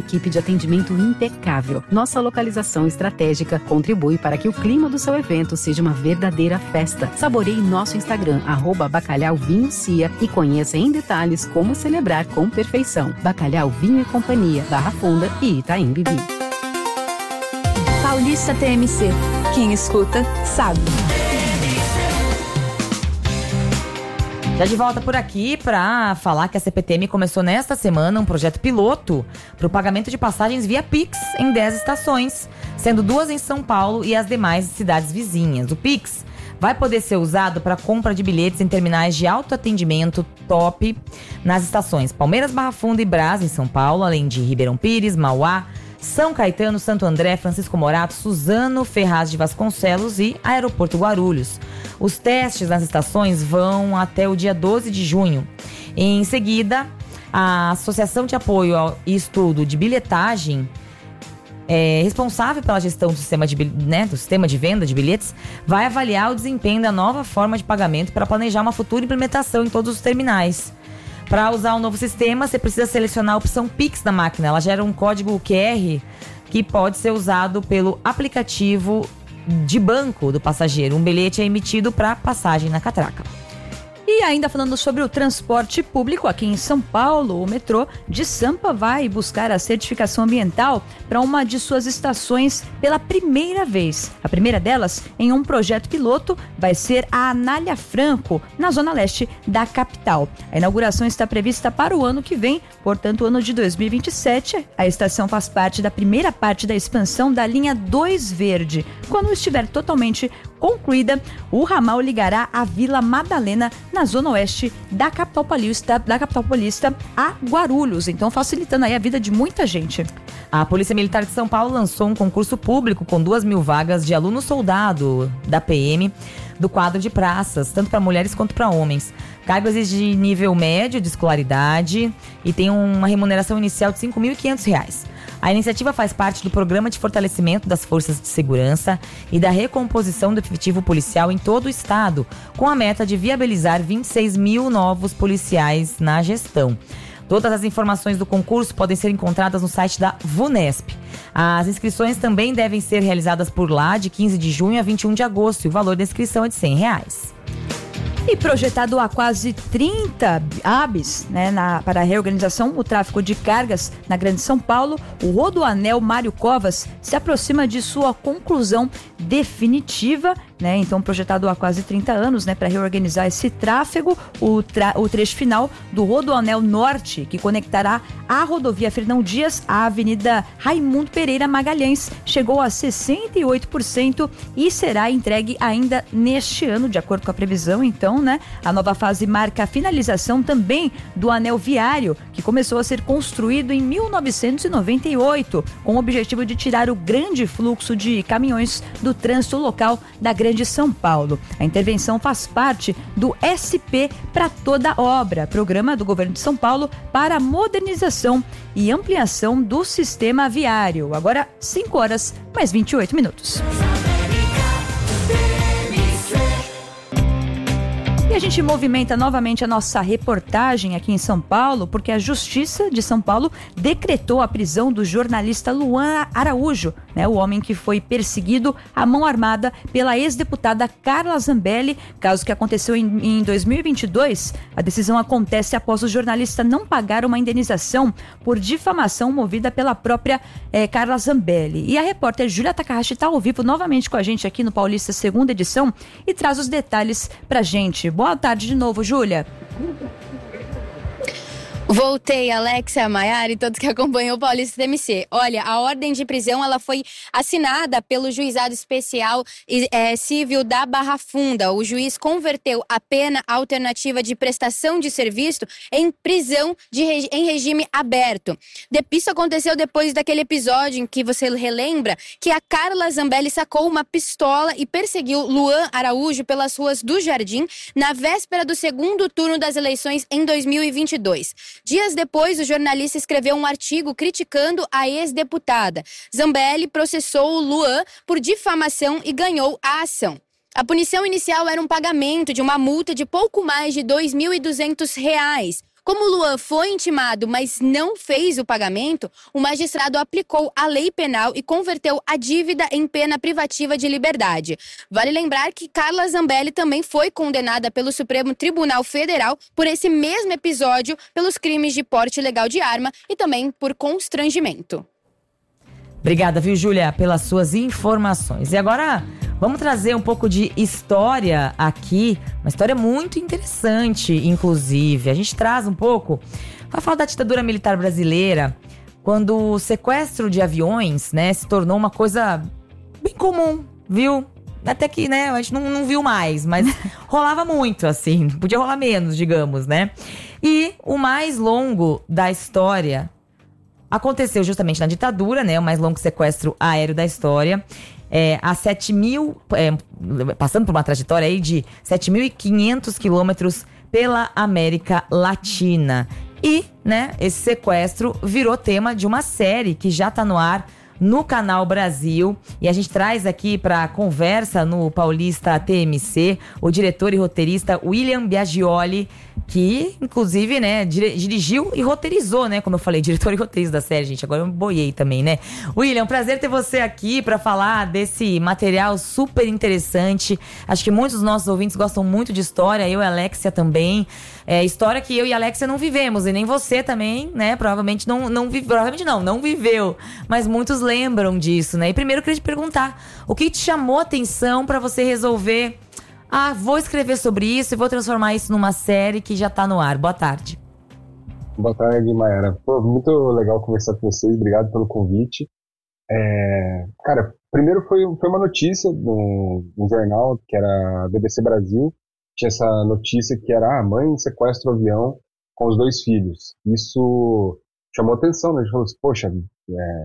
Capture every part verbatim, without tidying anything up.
equipe de atendimento impecável. Nossa localização estratégica contribui para que o clima do seu evento seja uma verdadeira festa. Saboreie nosso Instagram, arroba Bacalhau Vinho Cia, e conheça em detalhes como celebrar com perfeição. Bacalhau Vinho e Companhia, Barra Funda e Itaim Bibi. Paulista T M C. Quem escuta, sabe. Já de volta por aqui para falar que a C P T M começou nesta semana um projeto piloto para o pagamento de passagens via Pix em dez estações, sendo duas em São Paulo e as demais cidades vizinhas. O Pix vai poder ser usado para compra de bilhetes em terminais de autoatendimento top nas estações Palmeiras, Barra Funda e Brás, em São Paulo, além de Ribeirão Pires, Mauá, São Caetano, Santo André, Francisco Morato, Suzano, Ferraz de Vasconcelos e Aeroporto Guarulhos. Os testes nas estações vão até o dia doze de junho. Em seguida, a Associação de Apoio ao Estudo de Bilhetagem, é, responsável pela gestão do sistema, de, né, do sistema de venda de bilhetes, vai avaliar o desempenho da nova forma de pagamento para planejar uma futura implementação em todos os terminais. Para usar o novo sistema, você precisa selecionar a opção Pix da máquina. Ela gera um código Q R que pode ser usado pelo aplicativo de banco do passageiro. Um bilhete é emitido para passagem na catraca. E ainda falando sobre o transporte público aqui em São Paulo, o metrô de Sampa vai buscar a certificação ambiental para uma de suas estações pela primeira vez. A primeira delas, em um projeto piloto, vai ser a Anália Franco, na zona leste da capital. A inauguração está prevista para o ano que vem, portanto, o ano de dois mil e vinte e sete. A estação faz parte da primeira parte da expansão da linha dois Verde. Quando estiver totalmente concluída, o ramal ligará a Vila Madalena, na zona oeste da capital paulista, da capital paulista a Guarulhos, então facilitando aí a vida de muita gente. A Polícia Militar de São Paulo lançou um concurso público com duas mil vagas de aluno soldado da P M do quadro de praças, tanto para mulheres quanto para homens. Cargos de nível médio de escolaridade e tem uma remuneração inicial de cinco mil e quinhentos reais. A iniciativa faz parte do Programa de Fortalecimento das Forças de Segurança e da recomposição do efetivo policial em todo o estado, com a meta de viabilizar vinte e seis mil novos policiais na gestão. Todas as informações do concurso podem ser encontradas no site da VUNESP. As inscrições também devem ser realizadas por lá de quinze de junho a vinte e um de agosto e o valor da inscrição é de cem reais. E projetado há quase trinta abis, né, na, para a reorganização o tráfego de cargas na Grande São Paulo, o Rodoanel Mário Covas se aproxima de sua conclusão definitiva, né? Então, projetado há quase trinta anos, né, para reorganizar esse tráfego, o, tra- o trecho final do Rodoanel Norte, que conectará a rodovia Fernão Dias à Avenida Raimundo Pereira Magalhães, chegou a sessenta e oito por cento e será entregue ainda neste ano, de acordo com a previsão. Então, né, a nova fase marca a finalização também do anel viário, que começou a ser construído em mil novecentos e noventa e oito, com o objetivo de tirar o grande fluxo de caminhões do trânsito local da Grande São Paulo. A intervenção faz parte do S P para toda obra, programa do governo de São Paulo para a modernização e ampliação do sistema viário. Agora, cinco horas mais vinte e oito minutos. E a gente movimenta novamente a nossa reportagem aqui em São Paulo, porque a Justiça de São Paulo decretou a prisão do jornalista Luan Araújo, né, o homem que foi perseguido à mão armada pela ex-deputada Carla Zambelli, caso que aconteceu em, em dois mil e vinte e dois. A decisão acontece após o jornalista não pagar uma indenização por difamação movida pela própria eh, Carla Zambelli. E a repórter Júlia Takahashi está ao vivo novamente com a gente aqui no Paulista Segunda Edição e traz os detalhes pra gente. Boa tarde de novo, Júlia. Voltei, Alexia, Maiara e todos que acompanham o Paulista T M C. Olha, a ordem de prisão ela foi assinada pelo Juizado Especial é, Civil da Barra Funda. O juiz converteu a pena alternativa de prestação de serviço em prisão de, em regime aberto. De, isso aconteceu depois daquele episódio em que você relembra que a Carla Zambelli sacou uma pistola e perseguiu Luan Araújo pelas ruas do Jardim na véspera do segundo turno das eleições em dois mil e vinte e dois. Dias depois, o jornalista escreveu um artigo criticando a ex-deputada. Zambelli processou o Luan por difamação e ganhou a ação. A punição inicial era um pagamento de uma multa de pouco mais de dois mil e duzentos reais. Como Luan foi intimado, mas não fez o pagamento, o magistrado aplicou a lei penal e converteu a dívida em pena privativa de liberdade. Vale lembrar que Carla Zambelli também foi condenada pelo Supremo Tribunal Federal por esse mesmo episódio, pelos crimes de porte ilegal de arma e também por constrangimento. Obrigada, viu, Júlia, pelas suas informações. E agora vamos trazer um pouco de história aqui, uma história muito interessante, inclusive. A gente traz um pouco, vai falar da ditadura militar brasileira, quando o sequestro de aviões, né, se tornou uma coisa bem comum, viu? Até que, né, a gente não, não viu mais, mas rolava muito, assim, podia rolar menos, digamos, né? E o mais longo da história aconteceu justamente na ditadura, né? O mais longo sequestro aéreo da história. É, a sete mil, é, passando por uma trajetória aí de sete mil e quinhentos quilômetros pela América Latina. E, né, esse sequestro virou tema de uma série que já tá no ar no Canal Brasil. E a gente traz aqui para conversa no Paulista T M C o diretor e roteirista William Biagioli, que, inclusive, né, dir- dirigiu e roteirizou, né? Como eu falei, diretor e roteirista da série, gente. Agora eu me boiei também, né? William, prazer ter você aqui para falar desse material super interessante. Acho que muitos dos nossos ouvintes gostam muito de história, eu e a Alexia também. É história que eu e a Alexia não vivemos, e nem você também, né? Provavelmente não, não viveu. Provavelmente não, não viveu. Mas muitos lembram disso, né? E primeiro eu queria te perguntar, o que te chamou a atenção para você resolver... Ah, vou escrever sobre isso e vou transformar isso numa série que já tá no ar. Boa tarde. Boa tarde, Mayara. Pô, muito legal conversar com vocês. Obrigado pelo convite. É, cara, primeiro foi, foi uma notícia num, num jornal, que era B B C Brasil. Tinha essa notícia que era, ah, mãe sequestra o avião com os dois filhos. Isso chamou atenção, né? A gente falou assim, poxa, é,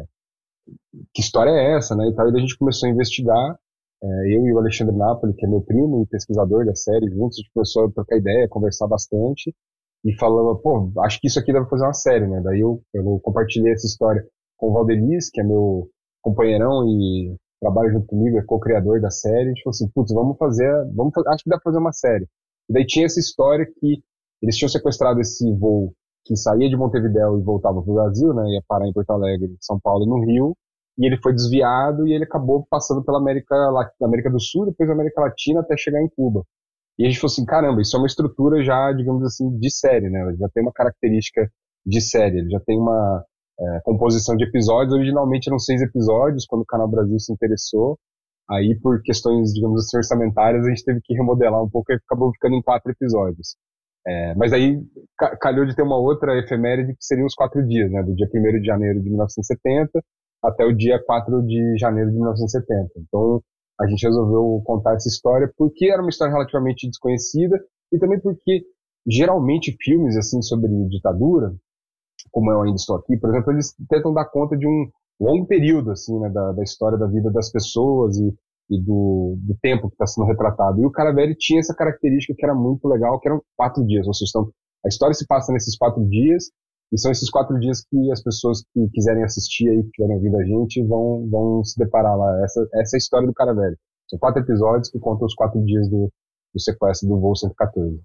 que história é essa, né? E tal, e daí a gente começou a investigar. É, eu e o Alexandre Napoli, que é meu primo e pesquisador da série, juntos a gente começou a trocar ideia, conversar bastante e falava, pô, acho que isso aqui dá pra fazer uma série, né? Daí eu, eu compartilhei essa história com o Valdeliz, que é meu companheirão e trabalha junto comigo, é co-criador da série. A gente falou assim, putz, vamos fazer, vamos, acho que dá pra fazer uma série. E daí tinha essa história que eles tinham sequestrado esse voo que saía de Montevidéu e voltava pro Brasil, né? Ia parar em Porto Alegre, São Paulo e no Rio. E ele foi desviado e ele acabou passando pela América, América do Sul, depois América Latina, até chegar em Cuba. E a gente falou assim, caramba, isso é uma estrutura já, digamos assim, de série, né? Ele já tem uma característica de série, ele já tem uma é, composição de episódios. Originalmente eram seis episódios, quando o Canal Brasil se interessou. Aí, por questões, digamos assim, orçamentárias, a gente teve que remodelar um pouco e acabou ficando em quatro episódios. É, mas aí calhou de ter uma outra efeméride que seriam os quatro dias, né? Do dia primeiro de janeiro de mil novecentos e setenta até o dia quatro de janeiro de mil novecentos e setenta. Então, a gente resolveu contar essa história porque era uma história relativamente desconhecida e também porque, geralmente, filmes assim sobre ditadura, como eu ainda estou aqui, por exemplo, eles tentam dar conta de um longo período assim, né, da, da história da vida das pessoas e, e do, do tempo que está sendo retratado. E o Caravelli tinha essa característica que era muito legal, que eram quatro dias. Ou seja, então, a história se passa nesses quatro dias. E são esses quatro dias que as pessoas que quiserem assistir aí, que estiverem ouvindo a gente, vão, vão se deparar lá. Essa, essa é a história do Caravelli. São quatro episódios que contam os quatro dias do, do sequestro do voo cento e quatorze.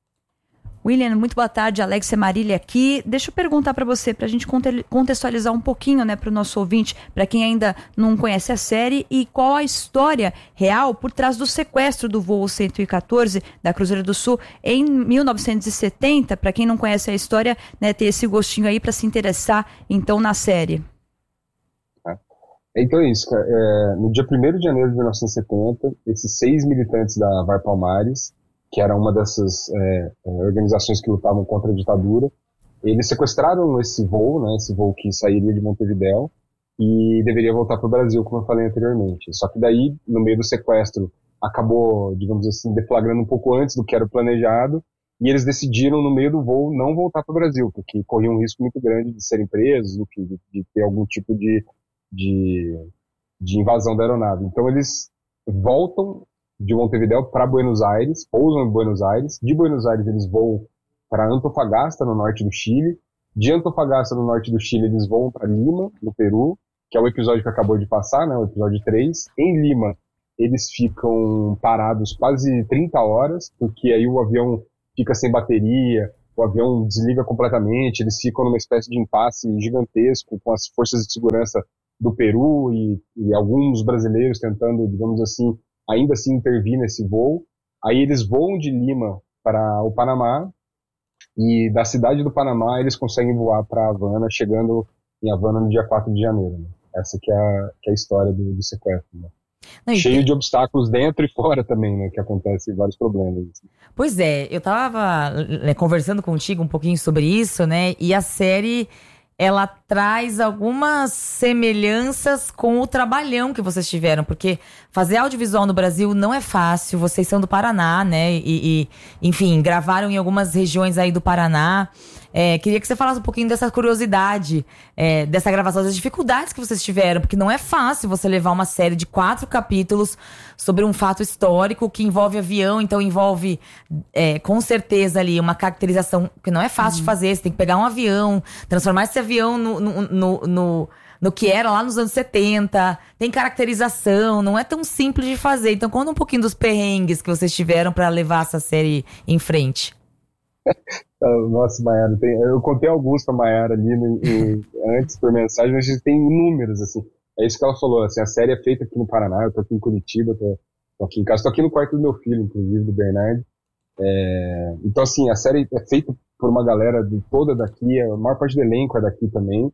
William, muito boa tarde, Alexia Marília aqui. Deixa eu perguntar para você, para a gente contextualizar um pouquinho, né, para o nosso ouvinte, para quem ainda não conhece a série, e qual a história real por trás do sequestro do voo cento e quatorze da Cruzeiro do Sul em mil novecentos e setenta. Para quem não conhece a história, né, ter esse gostinho aí para se interessar, então, na série. Então é isso, cara. É, no dia primeiro de janeiro de mil novecentos e setenta, esses seis militantes da VAR Palmares, que era uma dessas é, organizações que lutavam contra a ditadura, eles sequestraram esse voo, né, esse voo que sairia de Montevidéu e deveria voltar para o Brasil, como eu falei anteriormente. Só que daí, no meio do sequestro, acabou, digamos assim, deflagrando um pouco antes do que era planejado, e eles decidiram, no meio do voo, não voltar para o Brasil, porque corria um risco muito grande de serem presos, de, de ter algum tipo de, de, de invasão da aeronave. Então eles voltam de Montevidéu para Buenos Aires, pousam em Buenos Aires. De Buenos Aires eles voam para Antofagasta, no norte do Chile. De Antofagasta, no norte do Chile, eles voam para Lima, no Peru, que é o episódio que acabou de passar, né, o episódio três. Em Lima, eles ficam parados quase trinta horas, porque aí o avião fica sem bateria, o avião desliga completamente, eles ficam numa espécie de impasse gigantesco com as forças de segurança do Peru e, e alguns brasileiros tentando, digamos assim, ainda assim intervir nesse voo. Aí eles voam de Lima para o Panamá e da cidade do Panamá eles conseguem voar para Havana, chegando em Havana no dia quatro de janeiro. Né? Essa que é a, que é a história do, do sequestro. Né? Não, cheio tem... de obstáculos dentro e fora também, né? Que acontecem vários problemas. Assim. Pois é, eu tava né, conversando contigo um pouquinho sobre isso, né? E a série, ela traz algumas semelhanças com o trabalhão que vocês tiveram, porque fazer audiovisual no Brasil não é fácil. Vocês são do Paraná, né? E, e enfim, gravaram em algumas regiões aí do Paraná. É, queria que você falasse um pouquinho dessa curiosidade, é, dessa gravação, das dificuldades que vocês tiveram, porque não é fácil você levar uma série de quatro capítulos sobre um fato histórico que envolve avião, então envolve, é, com certeza ali, uma caracterização que não é fácil uhum. de fazer. Você tem que pegar um avião, transformar esse avião no, no, no, no, no que era lá nos anos setenta, tem caracterização, não é tão simples de fazer. Então conta um pouquinho dos perrengues que vocês tiveram para levar essa série em frente. Nossa, Mayara, tem, eu contei alguns pra Mayara ali no, no, antes por mensagem, mas a gente tem inúmeros, assim. É isso que ela falou, assim, a série é feita aqui no Paraná, eu tô aqui em Curitiba, tô, tô aqui em casa, tô aqui no quarto do meu filho, inclusive, do Bernardo. É, então, assim, a série é feita por uma galera de, toda daqui, a maior parte do elenco é daqui também.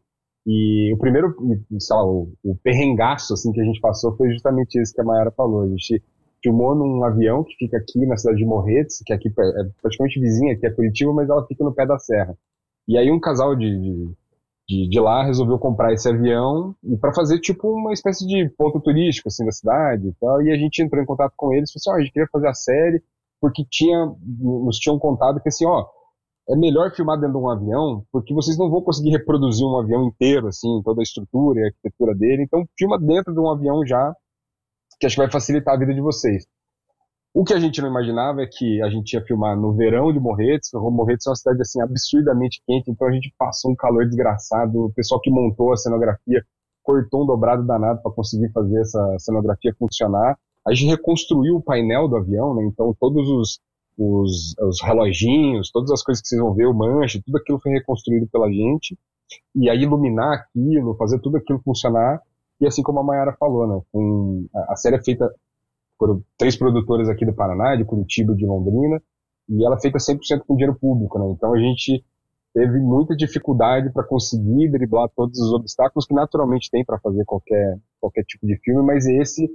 E o primeiro, sei lá, o, o perrengaço, assim, que a gente passou foi justamente isso que a Mayara falou. A gente filmou num avião que fica aqui na cidade de Morretes, que aqui é praticamente vizinha, aqui é Curitiba, mas ela fica no pé da serra. E aí um casal de, de, de, de lá resolveu comprar esse avião para fazer tipo uma espécie de ponto turístico assim da cidade e tal. E a gente entrou em contato com eles e falou assim, ó, oh, a gente queria fazer a série porque tinha, nos tinham contado que assim, ó, é melhor filmar dentro de um avião porque vocês não vão conseguir reproduzir um avião inteiro, assim, toda a estrutura e a arquitetura dele. Então filma dentro de um avião já, que acho que vai facilitar a vida de vocês. O que a gente não imaginava é que a gente ia filmar no verão de Morretes. Morretes é uma cidade assim, absurdamente quente, então a gente passou um calor desgraçado. O pessoal que montou a cenografia cortou um dobrado danado para conseguir fazer essa cenografia funcionar. A gente reconstruiu o painel do avião, né? Então todos os, os, os reloginhos, todas as coisas que vocês vão ver, o manche, tudo aquilo foi reconstruído pela gente. E aí iluminar aquilo, fazer tudo aquilo funcionar. E assim como a Mayara falou, né, com, a, a série é feita por três produtoras aqui do Paraná, de Curitiba e de Londrina, e ela é feita cem por cento com dinheiro público, né, então a gente teve muita dificuldade para conseguir driblar todos os obstáculos que naturalmente tem para fazer qualquer, qualquer tipo de filme, mas esse,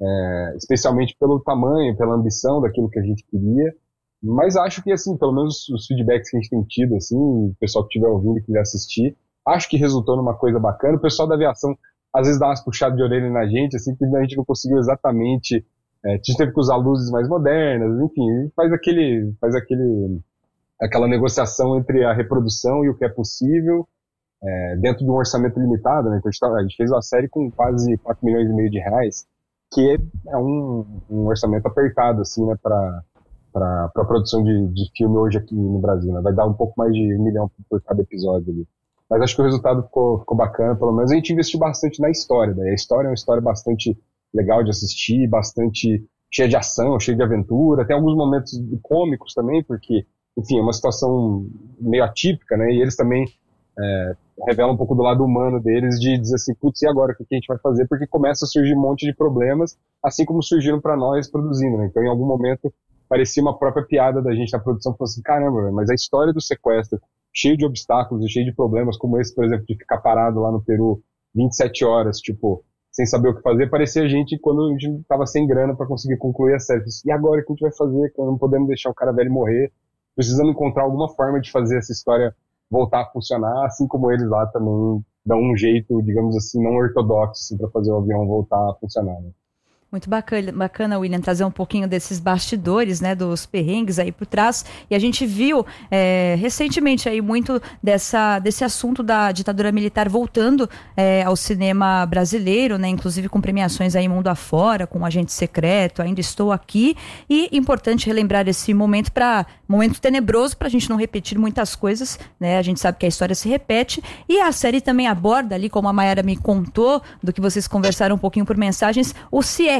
é, especialmente pelo tamanho, pela ambição daquilo que a gente queria, mas acho que, assim, pelo menos os feedbacks que a gente tem tido, assim, o pessoal que estiver ouvindo e quiser assistir, acho que resultou numa coisa bacana. O pessoal da aviação às vezes dá umas puxadas de orelha na gente, assim, que a gente não conseguiu exatamente, é, a gente teve que usar luzes mais modernas, enfim, faz aquele, faz aquele, aquela negociação entre a reprodução e o que é possível, é, dentro de um orçamento limitado, né, então a gente, tá, a gente fez uma série com quase quatro milhões e meio de reais, que é um, um orçamento apertado, assim, né, para para a produção de, de filme hoje aqui no Brasil, né, vai dar um pouco mais de um milhão por cada episódio ali. Mas acho que o resultado ficou, ficou bacana, pelo menos a gente investiu bastante na história, né? A história é uma história bastante legal de assistir, bastante cheia de ação, cheia de aventura, tem alguns momentos cômicos também, porque, enfim, é uma situação meio atípica, né? E eles também é, revelam um pouco do lado humano deles, de dizer assim, putz, e agora o que a gente vai fazer? Porque começa a surgir um monte de problemas, assim como surgiram para nós produzindo, né? Então, em algum momento, parecia uma própria piada da gente na produção, falando assim, caramba, mas a história do sequestro, cheio de obstáculos e cheio de problemas, como esse, por exemplo, de ficar parado lá no Peru vinte e sete horas, tipo, sem saber o que fazer, parecia a gente quando a gente tava sem grana para conseguir concluir a série. E agora o que a gente vai fazer? Não podemos deixar o cara velho morrer, precisamos encontrar alguma forma de fazer essa história voltar a funcionar, assim como eles lá também dão um jeito, digamos assim, não ortodoxo, assim, para fazer o avião voltar a funcionar, né? Muito bacana, bacana, William, trazer um pouquinho desses bastidores, né, dos perrengues aí por trás. E a gente viu é, recentemente aí muito dessa, desse assunto da ditadura militar voltando é, ao cinema brasileiro, né, inclusive com premiações aí mundo afora, com Agente Secreto, Ainda Estou Aqui. E importante relembrar esse momento para momento tenebroso para a gente não repetir muitas coisas, né? A gente sabe que a história se repete e a série também aborda ali, como a Mayara me contou, do que vocês conversaram um pouquinho por mensagens, o C I E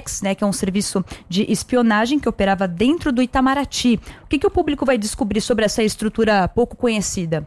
X, né, que é um serviço de espionagem que operava dentro do Itamaraty. O que, que o público vai descobrir sobre essa estrutura pouco conhecida?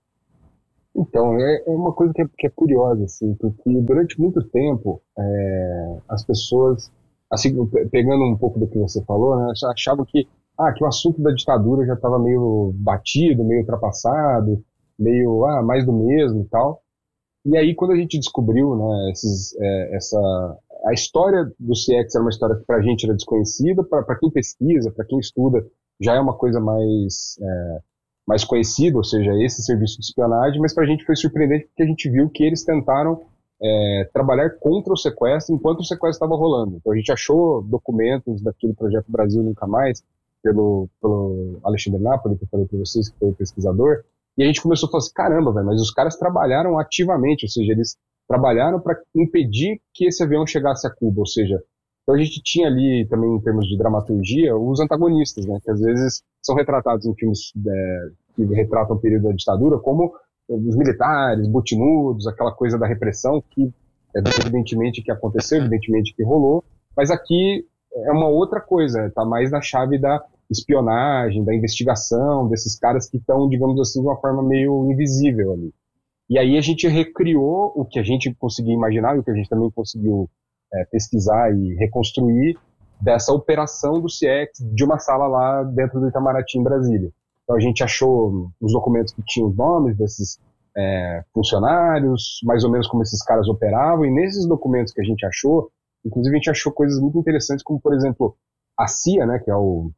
Então, é, é uma coisa que é, que é curiosa, assim, porque durante muito tempo é, as pessoas, assim, pegando um pouco do que você falou, né, achavam que, ah, que o assunto da ditadura já estava meio batido, meio ultrapassado, meio, ah, mais do mesmo e tal. E aí, quando a gente descobriu, né, esses, é, essa, a história do C X era uma história que pra gente era desconhecida, para quem pesquisa, para quem estuda, já é uma coisa mais, é, mais conhecida, ou seja, esse serviço de espionagem, mas pra gente foi surpreendente porque a gente viu que eles tentaram é, trabalhar contra o sequestro enquanto o sequestro estava rolando. Então a gente achou documentos daquele projeto Brasil Nunca Mais, pelo, pelo Alexandre Napoli, que eu falei para vocês, que foi o pesquisador, e a gente começou a falar assim, caramba, velho, mas os caras trabalharam ativamente, ou seja, eles trabalharam para impedir que esse avião chegasse a Cuba, ou seja, então a gente tinha ali também em termos de dramaturgia os antagonistas, né, que às vezes são retratados em filmes é, que retratam o período da ditadura como os militares, butinudos, aquela coisa da repressão que é evidentemente que aconteceu, evidentemente que rolou, mas aqui é uma outra coisa, está mais na chave da espionagem, da investigação, desses caras que estão, digamos assim, de uma forma meio invisível ali. E aí a gente recriou o que a gente conseguiu imaginar e o que a gente também conseguiu é, pesquisar e reconstruir dessa operação do C X de uma sala lá dentro do Itamaraty em Brasília. Então a gente achou os documentos que tinham os nomes desses é, funcionários, mais ou menos como esses caras operavam, e nesses documentos que a gente achou, inclusive a gente achou coisas muito interessantes, como por exemplo a C I A, né, que é o,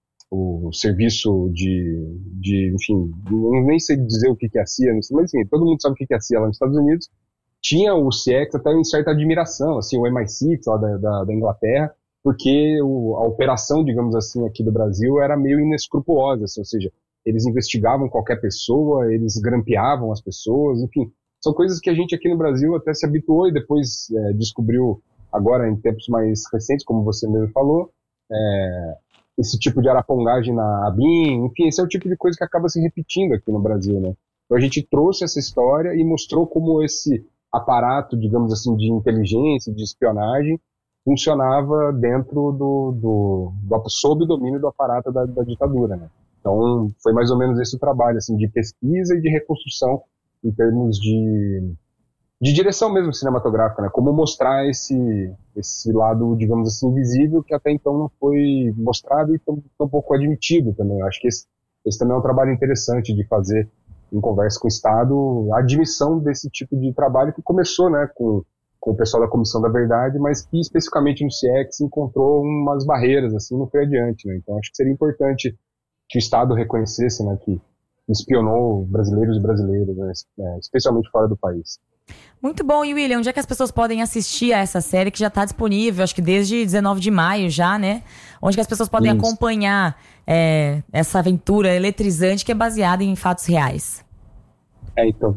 o serviço de, de, enfim, eu nem sei dizer o que é a C I A, mas enfim, todo mundo sabe o que é a C I A lá nos Estados Unidos, tinha o C X até em certa admiração, assim, o M I seis lá da, da, da Inglaterra, porque o, a operação, digamos assim, aqui do Brasil era meio inescrupulosa, assim, ou seja, eles investigavam qualquer pessoa, eles grampeavam as pessoas, enfim, são coisas que a gente aqui no Brasil até se habituou e depois é, descobriu agora em tempos mais recentes, como você mesmo falou, é, esse tipo de arapongagem na ABIN, enfim, esse é o tipo de coisa que acaba se repetindo aqui no Brasil, né? Então a gente trouxe essa história e mostrou como esse aparato, digamos assim, de inteligência, de espionagem, funcionava dentro do, do, do sob o domínio do aparato da, da ditadura, né? Então foi mais ou menos esse o trabalho, assim, de pesquisa e de reconstrução em termos de, de direção mesmo cinematográfica, né? Como mostrar esse, esse lado, digamos assim, invisível que até então não foi mostrado e tão, tão pouco admitido também. Eu acho que esse, esse também é um trabalho interessante de fazer em conversa com o Estado, a admissão desse tipo de trabalho que começou, né, com, com o pessoal da Comissão da Verdade, mas que especificamente no C X encontrou umas barreiras, assim, não foi adiante, né? Então acho que seria importante que o Estado reconhecesse, né, que espionou brasileiros e brasileiras, né, especialmente fora do país. Muito bom. E William, onde é que as pessoas podem assistir a essa série que já está disponível, acho que desde dezenove de maio já, né? Onde que as pessoas podem Isso. acompanhar é, essa aventura eletrizante que é baseada em fatos reais? É, então,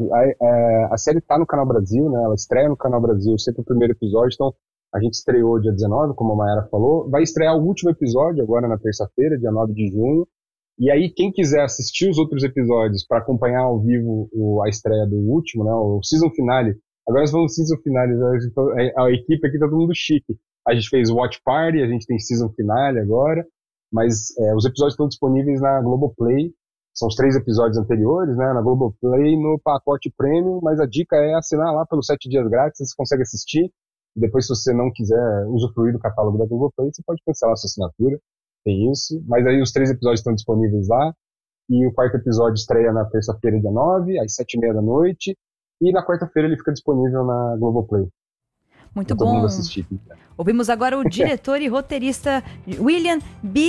a, a série está no Canal Brasil, né? Ela estreia no Canal Brasil sempre o primeiro episódio, então a gente estreou dia dezenove, como a Mayara falou. Vai estrear o último episódio agora na terça-feira, dia nove de junho. E aí, quem quiser assistir os outros episódios para acompanhar ao vivo o, a estreia do último, né, o season finale, agora nós vamos season finale, a, a equipe aqui tá todo mundo chique. A gente fez Watch Party, a gente tem season finale agora, mas é, os episódios estão disponíveis na Globoplay, são os três episódios anteriores, né, na Globoplay, no pacote Premium, mas a dica é assinar lá pelos sete dias grátis, você consegue assistir, e depois se você não quiser usufruir do catálogo da Globoplay, você pode cancelar a sua assinatura. Tem isso, mas aí os três episódios estão disponíveis lá, e o quarto episódio estreia na terça-feira, dia nove, às sete e meia da noite, e na quarta-feira ele fica disponível na Globoplay. Muito bom. Todo mundo assistir. Ouvimos agora o diretor e roteirista William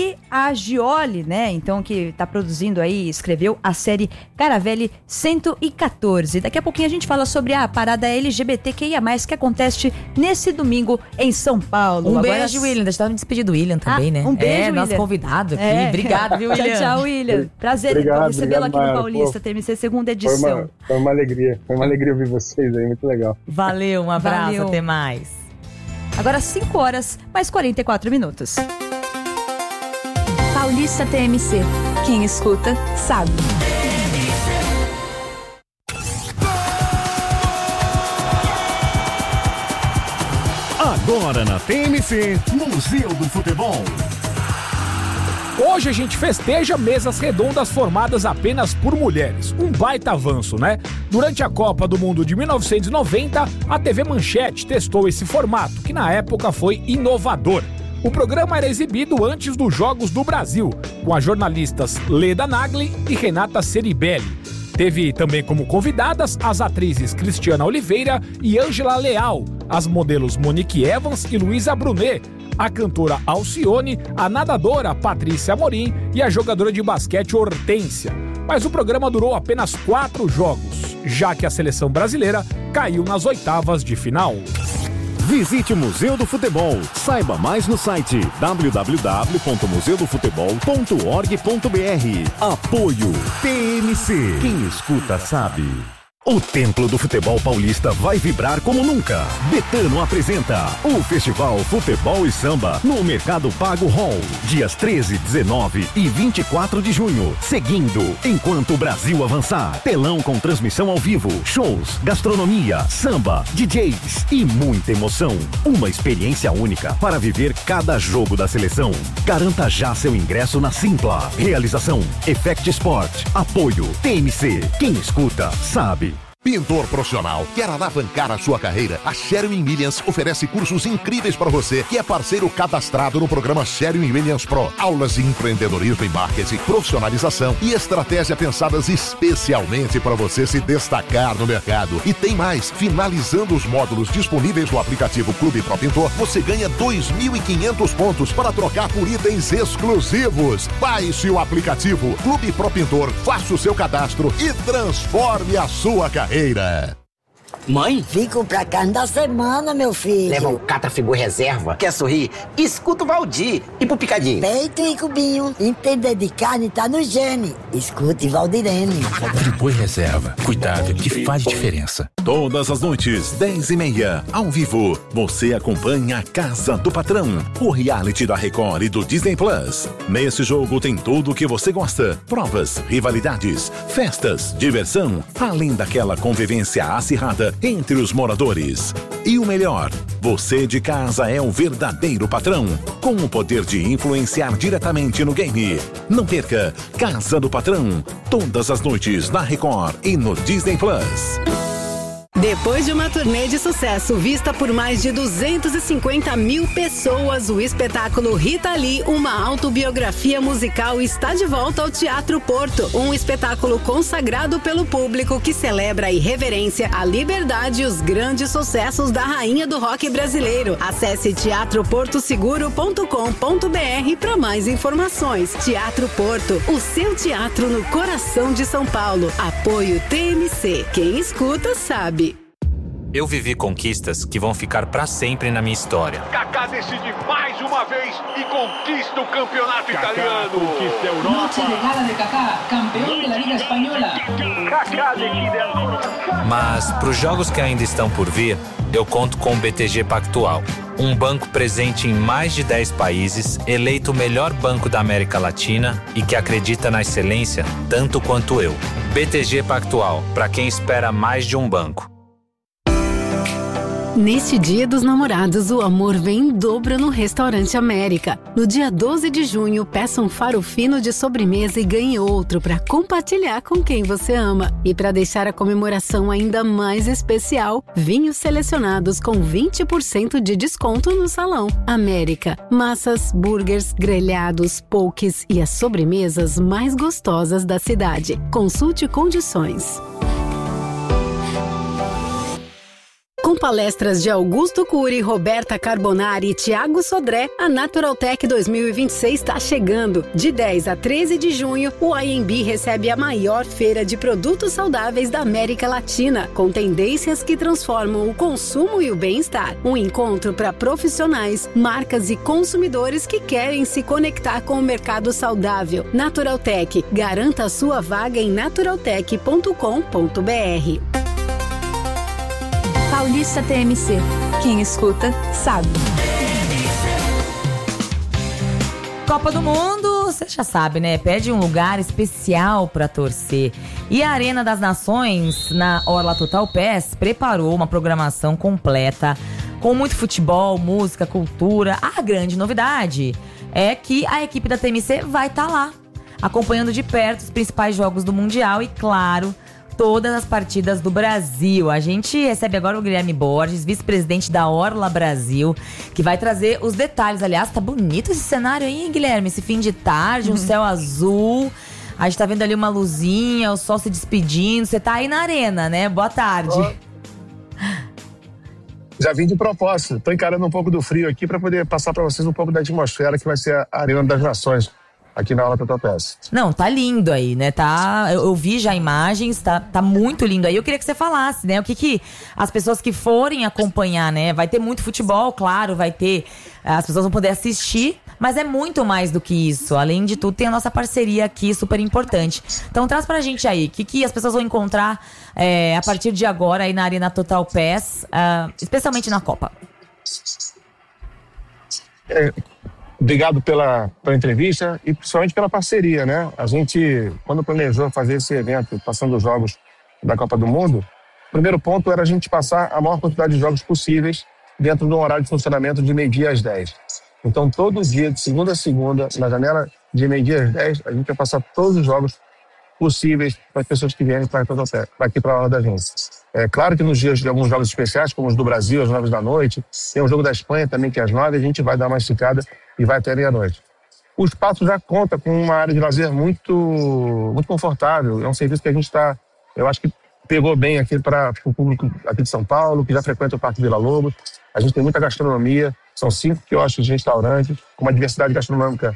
Biagioli, né? Então, que está produzindo aí, escreveu a série Caravelli cento e quatorze. Daqui a pouquinho a gente fala sobre a parada L G B T Q I A mais, que acontece nesse domingo em São Paulo. Um agora... beijo, William. Deixa eu me despedir do William também, ah, né? Um beijo, é, William. Nosso convidado aqui. É. Obrigado, viu, William? Tchau, tchau, William. Prazer obrigado, recebê-lo aqui obrigado, no Paulista, pô. T M C segunda edição. Foi uma, foi uma alegria. Foi uma alegria ouvir vocês aí, muito legal. Valeu, um abraço, Valeu. Até mais. Agora cinco horas, mais quarenta e quatro minutos. Paulista T M C. Quem escuta, sabe. Agora na T M C, Museu do Futebol. Hoje a gente festeja mesas redondas formadas apenas por mulheres. Um baita avanço, né? Durante a Copa do Mundo de mil novecentos e noventa, a T V Manchete testou esse formato, que na época foi inovador. O programa era exibido antes dos Jogos do Brasil, com as jornalistas Leda Nagli e Renata Ceribelli. Teve também como convidadas as atrizes Cristiana Oliveira e Ângela Leal, as modelos Monique Evans e Luísa Brunet, a cantora Alcione, a nadadora Patrícia Amorim e a jogadora de basquete Hortência. Mas o programa durou apenas quatro jogos, já que a seleção brasileira caiu nas oitavas de final. Visite o Museu do Futebol. Saiba mais no site w w w ponto museu do futebol ponto org ponto b r. Apoio T M C. Quem escuta sabe. O Templo do Futebol Paulista vai vibrar como nunca. Betano apresenta o Festival Futebol e Samba no Mercado Pago Hall, dias treze, dezenove e vinte e quatro de junho. Seguindo, enquanto o Brasil avançar, telão com transmissão ao vivo, shows, gastronomia, samba, D Js e muita emoção. Uma experiência única para viver cada jogo da seleção. Garanta já seu ingresso na Simpla. Realização Effect Sport. Apoio T M C. Quem escuta sabe. Pintor profissional, quer alavancar a sua carreira? A Sherwin Williams oferece cursos incríveis para você que é parceiro cadastrado no programa Sherwin Williams Pro. Aulas de empreendedorismo e marketing, profissionalização e estratégia pensadas especialmente para você se destacar no mercado. E tem mais, finalizando os módulos disponíveis no aplicativo Clube Pro Pintor, você ganha dois mil e quinhentos pontos para trocar por itens exclusivos. Baixe o aplicativo Clube Pro Pintor, faça o seu cadastro e transforme a sua carreira. Mãe? Fico pra carne da semana, meu filho. Leva um Catrafibu reserva. Quer sorrir? Escuta o Valdir. E pro picadinho? Peito e cubinho. Entender de carne tá no gene. Escute Valdirene. Friboi reserva. Cuidado que faz diferença. Todas as noites, dez e meia, ao vivo, você acompanha a Casa do Patrão, o reality da Record e do Disney Plus. Nesse jogo tem tudo o que você gosta. Provas, rivalidades, festas, diversão, além daquela convivência acirrada entre os moradores. E o melhor, você de casa é o verdadeiro patrão, com o poder de influenciar diretamente no game. Não perca Casa do Patrão, todas as noites na Record e no Disney Plus. Depois de uma turnê de sucesso vista por mais de duzentas e cinquenta mil pessoas, o espetáculo Rita Lee, uma autobiografia musical, está de volta ao Teatro Porto. Um espetáculo consagrado pelo público que celebra a irreverência, a liberdade e os grandes sucessos da rainha do rock brasileiro. Acesse teatro porto seguro ponto com ponto b r para mais informações. Teatro Porto, o seu teatro no coração de São Paulo. Apoio T M C. Quem escuta sabe. Eu vivi conquistas que vão ficar pra sempre na minha história. Kaká decide mais uma vez e conquista o campeonato Kaká italiano. Conquista a Europa. Noche de gala de Kaká, campeão da Liga Espanhola. Kaká decide a... Mas pros jogos que ainda estão por vir, eu conto com o B T G Pactual, um banco presente em mais de dez países, eleito o melhor banco da América Latina e que acredita na excelência tanto quanto eu. B T G Pactual, para quem espera mais de um banco. Neste Dia dos Namorados, o amor vem em dobro no Restaurante América. No dia doze de junho, peça um faro fino de sobremesa e ganhe outro para compartilhar com quem você ama. E para deixar a comemoração ainda mais especial, vinhos selecionados com vinte por cento de desconto no salão. América, massas, burgers, grelhados, pokés e as sobremesas mais gostosas da cidade. Consulte condições. Com palestras de Augusto Cury, Roberta Carbonari e Thiago Sodré, a Naturaltech dois mil e vinte e seis está chegando. De dez a treze de junho, o I M B recebe a maior feira de produtos saudáveis da América Latina, com tendências que transformam o consumo e o bem-estar. Um encontro para profissionais, marcas e consumidores que querem se conectar com o mercado saudável. Naturaltech, garanta a sua vaga em naturaltech ponto com ponto b r. Paulista T M C. Quem escuta, sabe. Copa do Mundo, você já sabe, né? Pede um lugar especial para torcer. E a Arena das Nações, na Orla Total Pass, preparou uma programação completa com muito futebol, música, cultura. A grande novidade é que a equipe da T M C vai estar tá lá, acompanhando de perto os principais jogos do Mundial e, claro, todas as partidas do Brasil. A gente recebe agora o Guilherme Borges, vice-presidente da Orla Brasil, que vai trazer os detalhes. Aliás, tá bonito esse cenário aí, hein, Guilherme? Esse fim de tarde, um uhum. céu azul. A gente tá vendo ali uma luzinha, o sol se despedindo. Você tá aí na arena, né? Boa tarde. Oh. Já vim de propósito. Tô encarando um pouco do frio aqui para poder passar para vocês um pouco da atmosfera que vai ser a Arena das Nações aqui na Orla Tatuapé. Não, tá lindo aí, né? Tá, eu, eu vi já imagens, tá, tá muito lindo aí. Eu queria que você falasse, né? O que que as pessoas que forem acompanhar, né? Vai ter muito futebol, claro, vai ter... As pessoas vão poder assistir, mas é muito mais do que isso. Além de tudo, tem a nossa parceria aqui, super importante. Então traz pra gente aí, o que que as pessoas vão encontrar é, a partir de agora aí na Arena Total Pass, uh, especialmente na Copa. É... Obrigado pela, pela entrevista e principalmente pela parceria, né? A gente, quando planejou fazer esse evento, passando os jogos da Copa do Mundo, o primeiro ponto era a gente passar a maior quantidade de jogos possíveis dentro de um horário de funcionamento de meio-dia às dez. Então, todo dia, de segunda a segunda, na janela de meio-dia às dez, a gente vai passar todos os jogos possíveis para as pessoas que vierem para aqui para a hora da gente. É claro que nos dias de alguns jogos especiais, como os do Brasil, às nove da noite, tem o jogo da Espanha também, que é às nove, a gente vai dar uma esticada e vai até meia-noite. O espaço já conta com uma área de lazer muito, muito confortável. É um serviço que a gente está, eu acho que pegou bem aqui para o público aqui de São Paulo, que já frequenta o Parque Vila Lobos. A gente tem muita gastronomia, são cinco quiosques de restaurantes, com uma diversidade gastronômica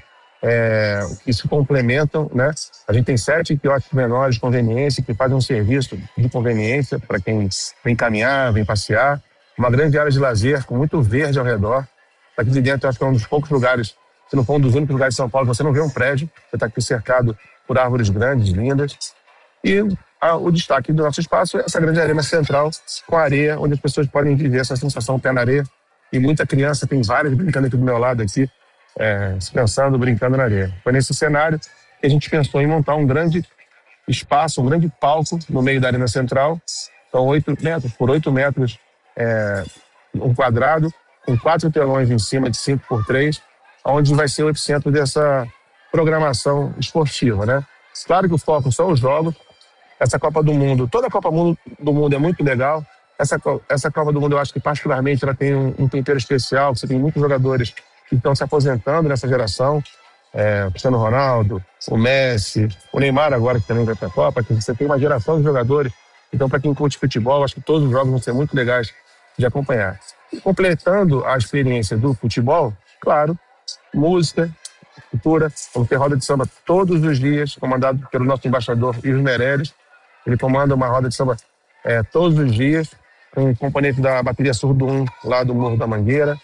é, que se complementam, né? A gente tem sete quiosques menores de conveniência que fazem um serviço de conveniência para quem vem caminhar, vem passear. Uma grande área de lazer com muito verde ao redor. Aqui de dentro, eu acho que é um dos poucos lugares, se não for um dos únicos lugares de São Paulo, você não vê um prédio. Você está aqui cercado por árvores grandes, lindas. E a, o destaque do nosso espaço é essa grande arena central com areia, onde as pessoas podem viver essa sensação pé na areia. E muita criança, tem várias brincando aqui do meu lado, aqui, é, se pensando, brincando na areia. Foi nesse cenário que a gente pensou em montar um grande espaço, um grande palco no meio da arena central. São oito metros por oito metros, é, um quadrado, com quatro telões em cima de cinco por três, onde vai ser o epicentro dessa programação esportiva, né? Claro que o foco são os jogos. Essa Copa do Mundo, toda a Copa do Mundo é muito legal. Essa, essa Copa do Mundo, eu acho que particularmente ela tem um, um tempero especial. Você tem muitos jogadores que estão se aposentando nessa geração. É, o Cristiano Ronaldo, o Messi, o Neymar agora que também vai para a Copa. Que você tem uma geração de jogadores. Então, para quem curte futebol, acho que todos os jogos vão ser muito legais de acompanhar. E completando a experiência do futebol, claro, música, cultura. Vamos ter roda de samba todos os dias, comandado pelo nosso embaixador Ives Meirelles. Ele comanda uma roda de samba é, todos os dias, com um componente da bateria Surdo um, lá do Morro da Mangueira,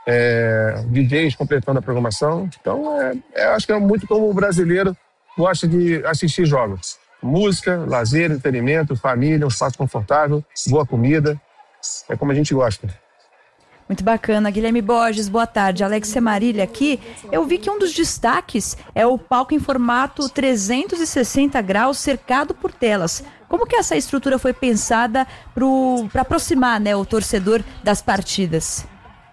é, D Js completando a programação. Então, é, é, acho que é muito como o brasileiro gosta de assistir jogos. Música, lazer, entretenimento, família, um espaço confortável, boa comida. É como a gente gosta. Muito bacana. Guilherme Borges, boa tarde. Alexia Marília aqui. Eu vi que um dos destaques é o palco em formato trezentos e sessenta graus cercado por telas. Como que essa estrutura foi pensada para aproximar, né, o torcedor das partidas?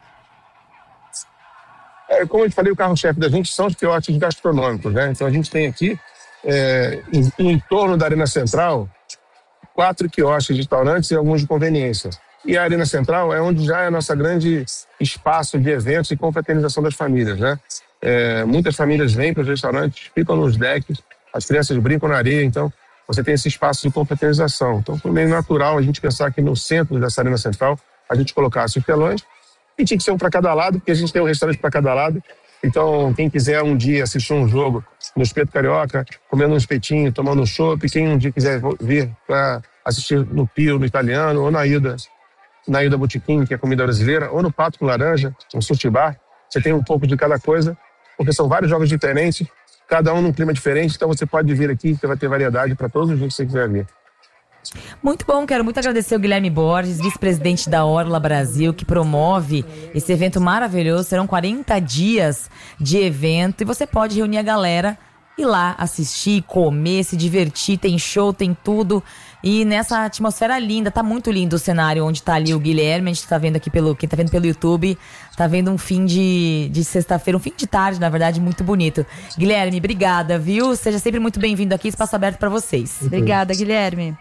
É, como eu te falei, o carro-chefe da gente são os quiosques gastronômicos, né? Então a gente tem aqui, é, em, em torno da Arena Central, quatro quiosques de restaurantes e alguns de conveniência. E a Arena Central é onde já é nosso grande espaço de eventos e confraternização das famílias, né? É, muitas famílias vêm para os restaurantes, ficam nos decks, as crianças brincam na areia, então você tem esse espaço de confraternização. Então foi meio natural a gente pensar que no centro dessa Arena Central a gente colocasse os telões e tinha que ser um para cada lado, porque a gente tem um restaurante para cada lado. Então quem quiser um dia assistir um jogo no Espeto Carioca, comendo um espetinho, tomando um chopp, quem um dia quiser vir para assistir no Pio, no Italiano, ou na Ida, na Ida Botequim, que é comida brasileira, ou no Pato com Laranja, um sushi bar. Você tem um pouco de cada coisa, porque são vários jogos diferentes, cada um num clima diferente, então você pode vir aqui, você vai ter variedade para todos os dias que você quiser vir. Muito bom, quero muito agradecer o Guilherme Borges, vice-presidente da Orla Brasil, que promove esse evento maravilhoso. Serão quarenta dias de evento e você pode reunir a galera, ir lá assistir, comer, se divertir, tem show, tem tudo. E nessa atmosfera linda, tá muito lindo o cenário onde tá ali o Guilherme. A gente tá vendo aqui pelo, quem tá vendo pelo YouTube, tá vendo um fim de, de sexta-feira, um fim de tarde, na verdade, muito bonito. Guilherme, obrigada, viu? Seja sempre muito bem-vindo aqui, espaço aberto pra vocês. Obrigada, Guilherme.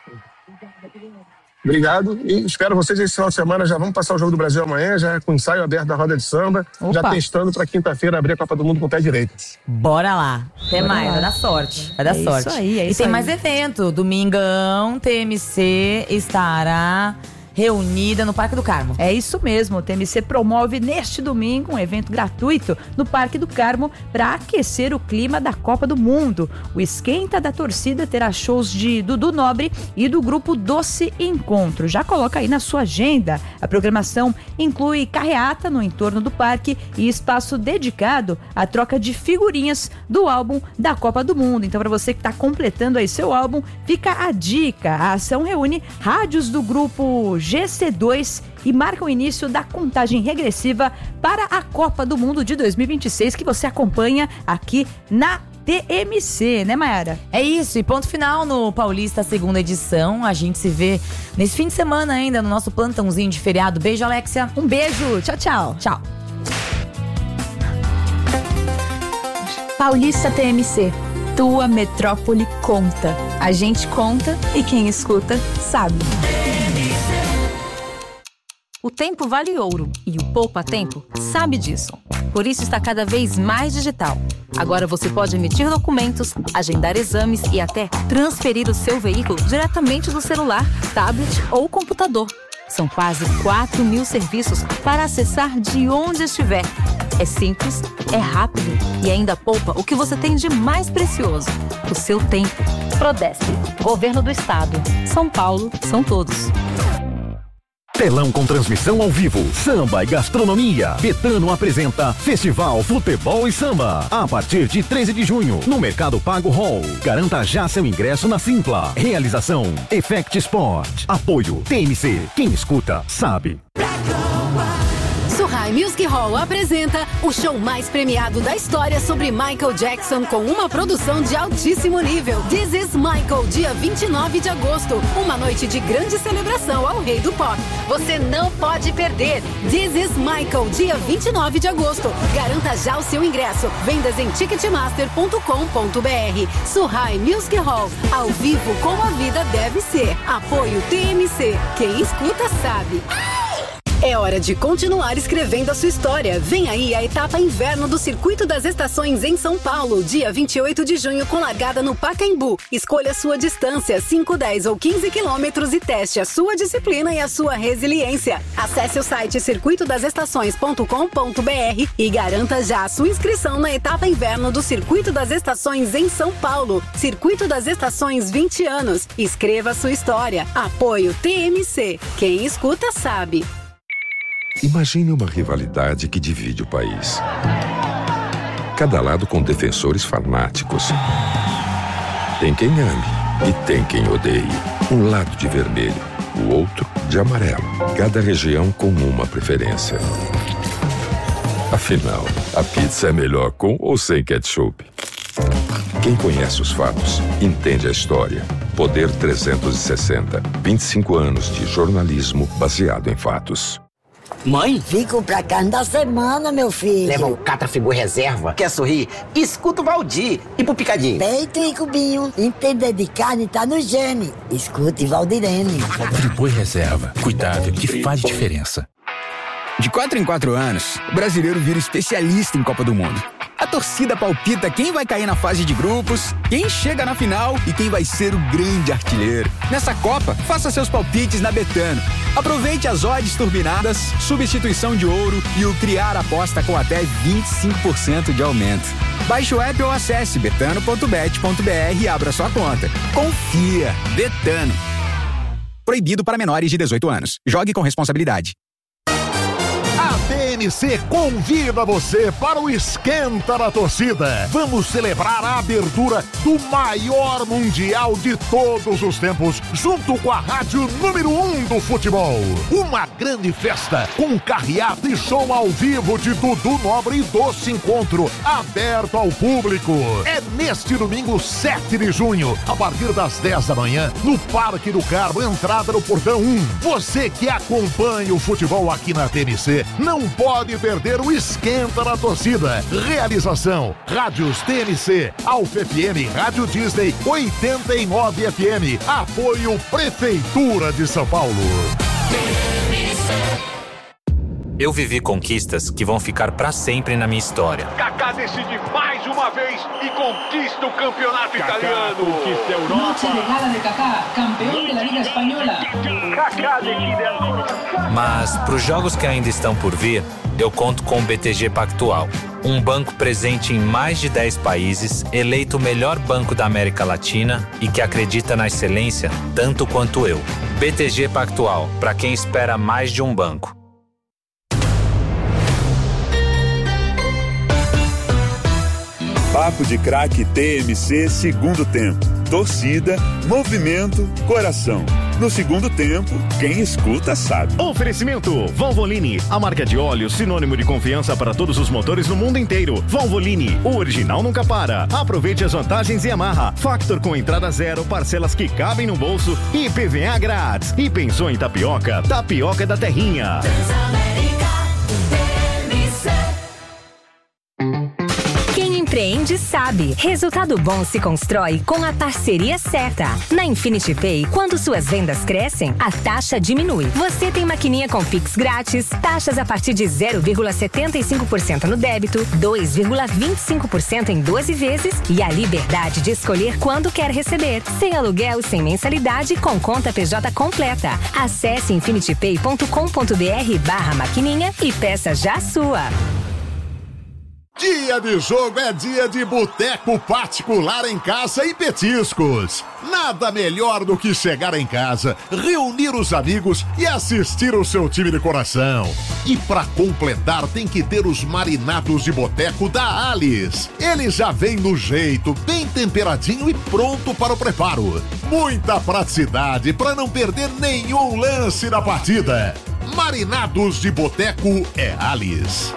Obrigado e espero vocês esse final de semana. Já vamos passar o Jogo do Brasil amanhã, já com o ensaio aberto da roda de samba. Opa. Já testando para quinta-feira abrir a Copa do Mundo com o pé direito. Bora lá. Até Bora mais, lá. vai dar sorte. Vai dar é sorte. Isso aí, é e isso tem aí. mais evento. Domingão, T M C estará reunida no Parque do Carmo. É isso mesmo, o T M C promove neste domingo um evento gratuito no Parque do Carmo para aquecer o clima da Copa do Mundo. O Esquenta da Torcida terá shows de Dudu Nobre e do grupo Doce Encontro. Já coloca aí na sua agenda. A programação inclui carreata no entorno do parque e espaço dedicado à troca de figurinhas do álbum da Copa do Mundo. Então, para você que está completando aí seu álbum, fica a dica. A ação reúne rádios do grupo G C dois e marca o início da contagem regressiva para a Copa do Mundo de dois mil e vinte e seis, que você acompanha aqui na T M C, né, Mayara? É isso, e ponto final no Paulista, segunda edição. A gente se vê nesse fim de semana ainda no nosso plantãozinho de feriado. Beijo, Alexia. Um beijo, tchau, tchau. Tchau. Paulista T M C. Tua metrópole conta. A gente conta e quem escuta sabe. O tempo vale ouro e o poupa-tempo sabe disso. Por isso está cada vez mais digital. Agora você pode emitir documentos, agendar exames e até transferir o seu veículo diretamente do celular, tablet ou computador. São quase quatro mil serviços para acessar de onde estiver. É simples, é rápido e ainda poupa o que você tem de mais precioso: o seu tempo. Prodesp, Governo do Estado. São Paulo, são todos. Telão com transmissão ao vivo, samba e gastronomia. Betano apresenta Festival Futebol e Samba. A partir de treze de junho, no Mercado Pago Hall. Garanta já seu ingresso na Simpla. Realização Effect Sport. Apoio T M C. Quem escuta, sabe. Surrai Music Hall apresenta o show mais premiado da história sobre Michael Jackson, com uma produção de altíssimo nível. This is Michael, dia vinte e nove de agosto. Uma noite de grande celebração ao rei do pop. Você não pode perder. This is Michael, dia vinte e nove de agosto. Garanta já o seu ingresso. Vendas em ticketmaster ponto com ponto br. Surrai Music Hall, ao vivo como a vida deve ser. Apoio T M C. Quem escuta sabe. É hora de continuar escrevendo a sua história. Vem aí a etapa inverno do Circuito das Estações em São Paulo, dia vinte e oito de junho, com largada no Pacaembu. Escolha sua distância, cinco, dez ou quinze quilômetros, e teste a sua disciplina e a sua resiliência. Acesse o site circuito das estações ponto com ponto br e garanta já a sua inscrição na etapa inverno do Circuito das Estações em São Paulo. Circuito das Estações, vinte anos. Escreva a sua história. Apoio T M C. Quem escuta sabe. Imagine uma rivalidade que divide o país. Cada lado com defensores fanáticos. Tem quem ame e tem quem odeie. Um lado de vermelho, o outro de amarelo. Cada região com uma preferência. Afinal, a pizza é melhor com ou sem ketchup? Quem conhece os fatos, entende a história. Poder trezentos e sessenta. vinte e cinco anos de jornalismo baseado em fatos. Mãe? Fico pra carne da semana, meu filho. Leva um Catrafibur reserva. Quer sorrir? Escuta o Valdir. E pro Picadinho? Peito e cubinho. Entender de carne tá no gene. Escute Valdirene. Friboi reserva. Cuidado que faz diferença. De quatro em quatro anos, o brasileiro vira especialista em Copa do Mundo. A torcida palpita quem vai cair na fase de grupos, quem chega na final e quem vai ser o grande artilheiro. Nessa Copa, faça seus palpites na Betano. Aproveite as odds turbinadas, substituição de ouro e o Criar Aposta com até vinte e cinco por cento de aumento. Baixe o app ou acesse betano ponto bet ponto br e abra sua conta. Confia! Betano. Proibido para menores de dezoito anos. Jogue com responsabilidade. A T M C convida você para o Esquenta da Torcida. Vamos celebrar a abertura do maior mundial de todos os tempos, junto com a rádio número um do futebol. Uma grande festa com carreata e show ao vivo de Dudu Nobre e Doce Encontro, aberto ao público. É neste domingo, sete de junho, a partir das dez da manhã, no Parque do Carmo, entrada no Portão um. Você que acompanha o futebol aqui na T M C, não pode perder o Esquenta da Torcida. Realização: Rádios T M C, Alfa F M, Rádio Disney, oitenta e nove F M. Apoio Prefeitura de São Paulo. Eu vivi conquistas que vão ficar pra sempre na minha história. Kaká decide mais uma vez e conquista o campeonato Kaká italiano. conquista a Europa. Noche de gala de Kaká, campeão da Liga Espanhola. Kaká decide ancora. Mas pros jogos que ainda estão por vir, eu conto com o B T G Pactual. Um banco presente em mais de dez países, eleito o melhor banco da América Latina e que acredita na excelência tanto quanto eu. B T G Pactual, para quem espera mais de um banco. Papo de Craque T M C segundo tempo. Torcida, movimento, coração. No segundo tempo, quem escuta sabe. Oferecimento Valvoline, a marca de óleo sinônimo de confiança para todos os motores no mundo inteiro. Valvoline, o original nunca para. Aproveite as vantagens e amarra. Factor com entrada zero, parcelas que cabem no bolso e I P V A grátis. E pensou em tapioca? Tapioca da Terrinha. Empreende sabe. Resultado bom se constrói com a parceria certa. Na Infinity Pay, quando suas vendas crescem, a taxa diminui. Você tem maquininha com Pix grátis, taxas a partir de zero vírgula setenta e cinco por cento no débito, dois vírgula vinte e cinco por cento em doze vezes e a liberdade de escolher quando quer receber. Sem aluguel, sem mensalidade, com conta P J completa. Acesse infinitypay ponto com ponto br barra maquininha e peça já a sua. Dia de jogo é dia de boteco particular em casa e petiscos. Nada melhor do que chegar em casa, reunir os amigos e assistir o seu time de coração. E pra completar tem que ter os marinados de boteco da Alice. Ele já vem no jeito, bem temperadinho e pronto para o preparo. Muita praticidade para não perder nenhum lance da partida. Marinados de boteco é Alice.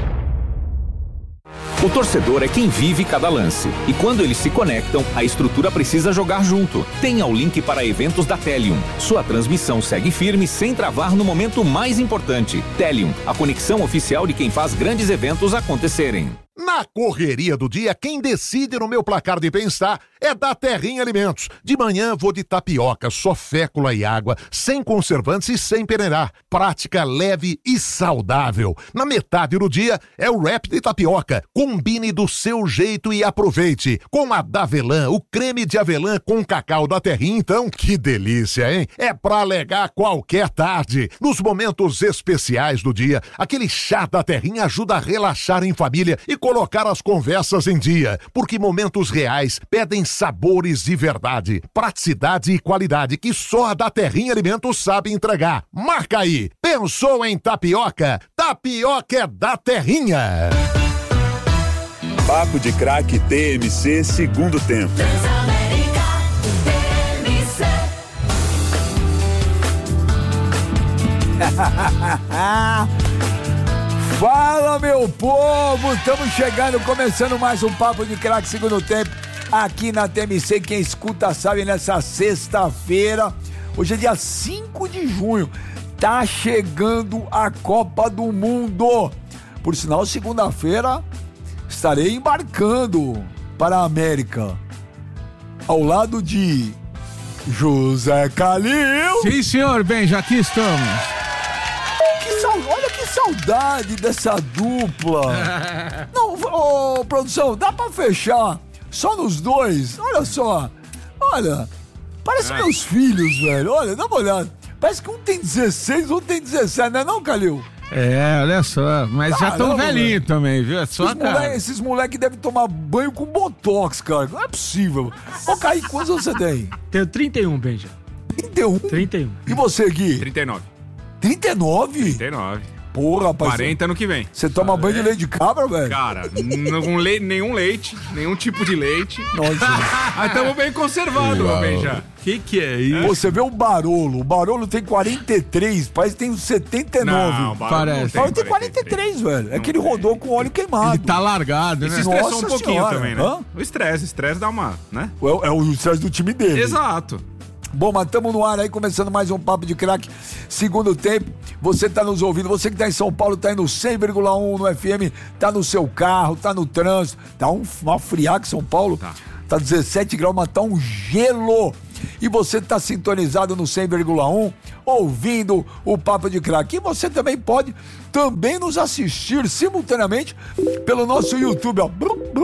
O torcedor é quem vive cada lance. E quando eles se conectam, a estrutura precisa jogar junto. Tenha o link para eventos da Telium. Sua transmissão segue firme sem travar no momento mais importante. Telium, a conexão oficial de quem faz grandes eventos acontecerem. Na correria do dia, quem decide no meu placar de bem-estar é da Terrinha Alimentos. De manhã vou de tapioca, só fécula e água, sem conservantes e sem peneirar. Prática leve e saudável. Na metade do dia é o wrap de tapioca. Combine do seu jeito e aproveite. Com a Davelã, o creme de avelã com cacau da Terrinha, então, que delícia, hein? É pra alegar qualquer tarde. Nos momentos especiais do dia, aquele chá da Terrinha ajuda a relaxar em família e colocar as conversas em dia, porque momentos reais pedem sabores de verdade, praticidade e qualidade que só a da Terrinha Alimentos sabe entregar. Marca aí! Pensou em tapioca? Tapioca é da Terrinha! Papo de Craque T M C segundo tempo. Fala, meu povo! Estamos chegando, começando mais um Papo de Craque segundo tempo aqui na T M C. Quem escuta sabe, nessa sexta-feira, hoje é dia cinco de junho, tá chegando a Copa do Mundo. Por sinal, segunda-feira estarei embarcando para a América ao lado de José Calil. Sim, senhor, bem, já aqui estamos. Que sal... Olha que saudade dessa dupla. Não, ô, produção, dá pra fechar só nos dois? Olha só. Olha, parece Ai. meus filhos, velho. Olha, dá uma olhada. Parece que um tem dezesseis, outro tem dezessete, não é não, Calil? É, olha só, mas Caramba, já tão velhinho velho. também, viu? É só esses moleque, esses moleques devem tomar banho com botox, cara. Não é possível. Ô, Kaique, quantos você tem? Tenho trinta e um, Benja. trinta e um? trinta e um. E você, Gui? trinta e nove. trinta e nove? trinta e nove. porra, rapaz. quarenta ano que vem. Você toma banho de leite de cabra, velho? Cara, não le- nenhum leite, nenhum tipo de leite. Nossa. Mas estamos bem conservados, meu bem, já. Que que é isso? Pô, você vê o Barolo. O Barolo tem quarenta e três, parece que tem uns setenta e nove. Não, o Barolo Parece. não tem Ele tem quarenta e três, velho. É que ele rodou com óleo queimado. Ele tá largado, E né? se estressou Nossa um pouquinho senhora. também, né? Hã? O estresse, o estresse dá uma, né? É, é o estresse do time dele. Exato. Bom, mas estamos no ar aí, começando mais um Papo de Craque, segundo tempo. Você tá nos ouvindo, você que tá em São Paulo, tá aí no cem vírgula um no F M, tá no seu carro, tá no trânsito, tá um, uma friaca em São Paulo, tá. tá dezessete graus, mas tá um gelo. E você tá sintonizado no cem vírgula um, ouvindo o Papo de Craque. E você também pode também nos assistir simultaneamente pelo nosso YouTube, ó,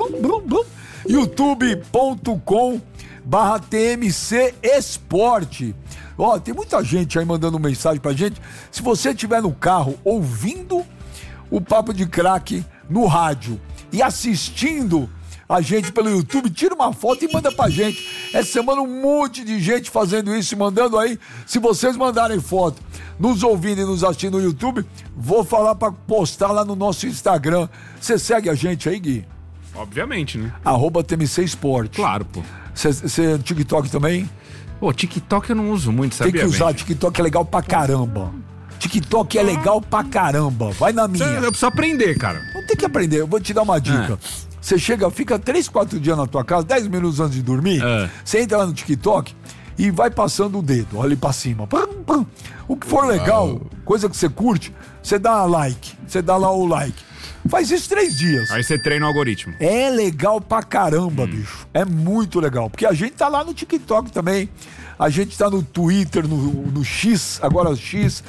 youtube ponto com barra T M C Esporte. Ó, tem muita gente aí mandando mensagem pra gente. Se você estiver no carro ouvindo o Papo de Craque no rádio e assistindo a gente pelo YouTube, tira uma foto e manda pra gente. Essa semana um monte de gente fazendo isso e mandando aí. Se vocês mandarem foto, nos ouvindo e nos assistindo no YouTube, vou falar pra postar lá no nosso Instagram. Você segue a gente aí, Gui? Obviamente, né? Arroba T M C Esporte. Claro, pô. Você TikTok também? Pô, TikTok eu não uso muito, sabia? Tem que usar, bem? TikTok é legal pra caramba. TikTok é legal pra caramba. Vai na minha. Eu preciso aprender, cara. Não tem que aprender, eu vou te dar uma dica. Você chega, fica três, quatro dias na tua casa, dez minutos antes de dormir, você entra lá no TikTok e vai passando o dedo, olha ali pra cima. Pum, pum. O que for legal, coisa que você curte, você dá like, você dá lá o like. Faz isso três dias. Aí você treina o algoritmo. É legal pra caramba, hum. bicho. É muito legal. Porque a gente tá lá no TikTok também. A gente tá no Twitter, no, no X, agora o X.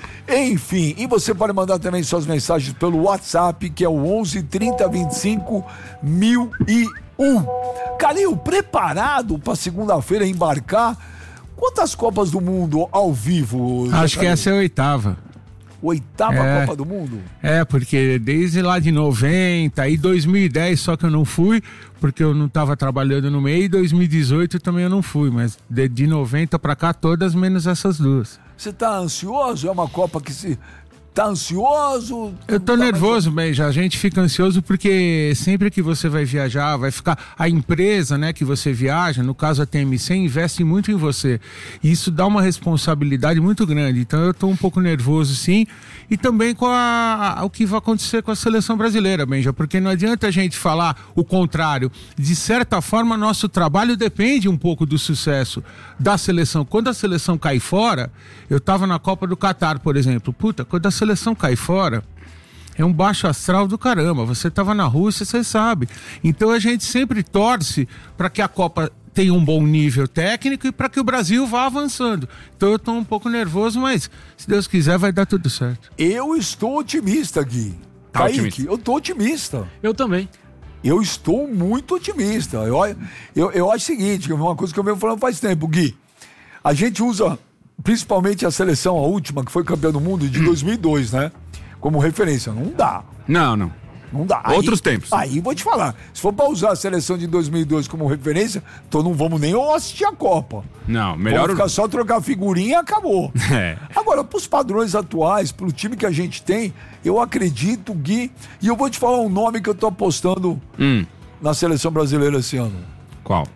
Enfim, e você pode mandar também suas mensagens pelo WhatsApp, que é o onze, trinta, vinte e cinco, mil e um. Calil, preparado pra segunda-feira embarcar? Quantas Copas do Mundo ao vivo? Acho que essa é a oitava. Oitava é, Copa do Mundo? É, porque desde lá de noventa, aí dois mil e dez só que eu não fui, porque eu não estava trabalhando no meio, e dois mil e dezoito também eu não fui, mas de, de noventa pra cá todas menos essas duas. Você tá ansioso? É uma Copa que se... Tá ansioso? Eu tô tá nervoso, mas a gente fica ansioso porque sempre que você vai viajar, vai ficar... A empresa, né, que você viaja, no caso a T M C, investe muito em você. E isso dá uma responsabilidade muito grande. Então eu tô um pouco nervoso, sim. E também com a, a, o que vai acontecer com a seleção brasileira, Benja. Porque não adianta a gente falar o contrário. De certa forma, nosso trabalho depende um pouco do sucesso da seleção. Quando a seleção cai fora, eu tava na Copa do Catar, por exemplo. Puta, quando a seleção cai fora, é um baixo astral do caramba. Você tava na Rússia, você sabe. Então a gente sempre torce para que a Copa tenha um bom nível técnico e para que o Brasil vá avançando. Então eu tô um pouco nervoso, mas se Deus quiser vai dar tudo certo. Eu estou otimista, Gui. Tá Kaique, otimista. eu tô otimista. Eu também. Eu estou muito otimista. Eu, eu, eu acho o seguinte, uma coisa que eu venho falando faz tempo, Gui. A gente usa, principalmente a seleção, a última, que foi campeã do mundo, de dois mil e dois, né? Como referência. Não dá. Não, não. Não dá. Outros aí, tempos. Aí vou te falar. Se for pra usar a seleção de dois mil e dois como referência, então não vamos nem assistir a Copa. Não, melhor... Vamos ficar só trocar figurinha e acabou. É. Agora, pros padrões atuais, pro time que a gente tem, eu acredito, Gui, e eu vou te falar um nome que eu tô apostando hum. na seleção brasileira esse ano. Qual?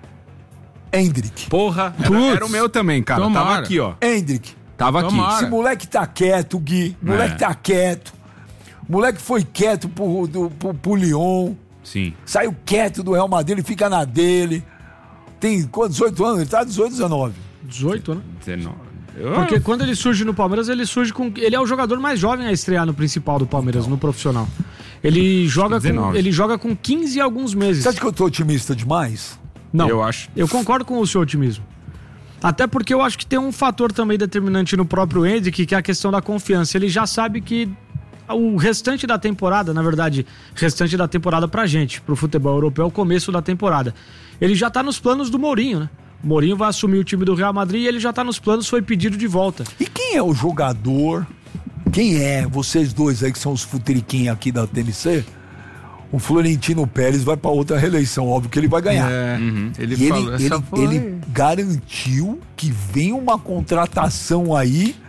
Endrick. Porra, era, era o meu também, cara. Tomara. Tava aqui, ó. Endrick. Tava aqui. Esse moleque tá quieto, Gui. Moleque É. tá quieto. Moleque foi quieto pro, do, pro, pro Lyon. Sim. Saiu quieto do Real Madrid, ele fica na dele. Tem quantos? dezoito anos? Ele tá dezoito, dezenove. dezoito, né? dezenove. Porque quando ele surge no Palmeiras, ele surge com... Ele é o jogador mais jovem a estrear no principal do Palmeiras, no profissional. Ele joga, com, ele joga com quinze e alguns meses. Você acha que eu tô otimista demais? Não. Eu acho. Eu concordo com o seu otimismo. Até porque eu acho que tem um fator também determinante no próprio Endrick, que é a questão da confiança. Ele já sabe que o restante da temporada, na verdade, restante da temporada pra gente, pro futebol europeu, é o começo da temporada. Ele já tá nos planos do Mourinho, né? O Mourinho vai assumir o time do Real Madrid e ele já tá nos planos, foi pedido de volta. E quem é o jogador? Quem é? Vocês dois aí que são os futriquinhos aqui da T M C? O Florentino Pérez vai pra outra reeleição, óbvio que ele vai ganhar. É, uhum. ele e falou, ele, essa ele, foi... ele garantiu que vem uma contratação aí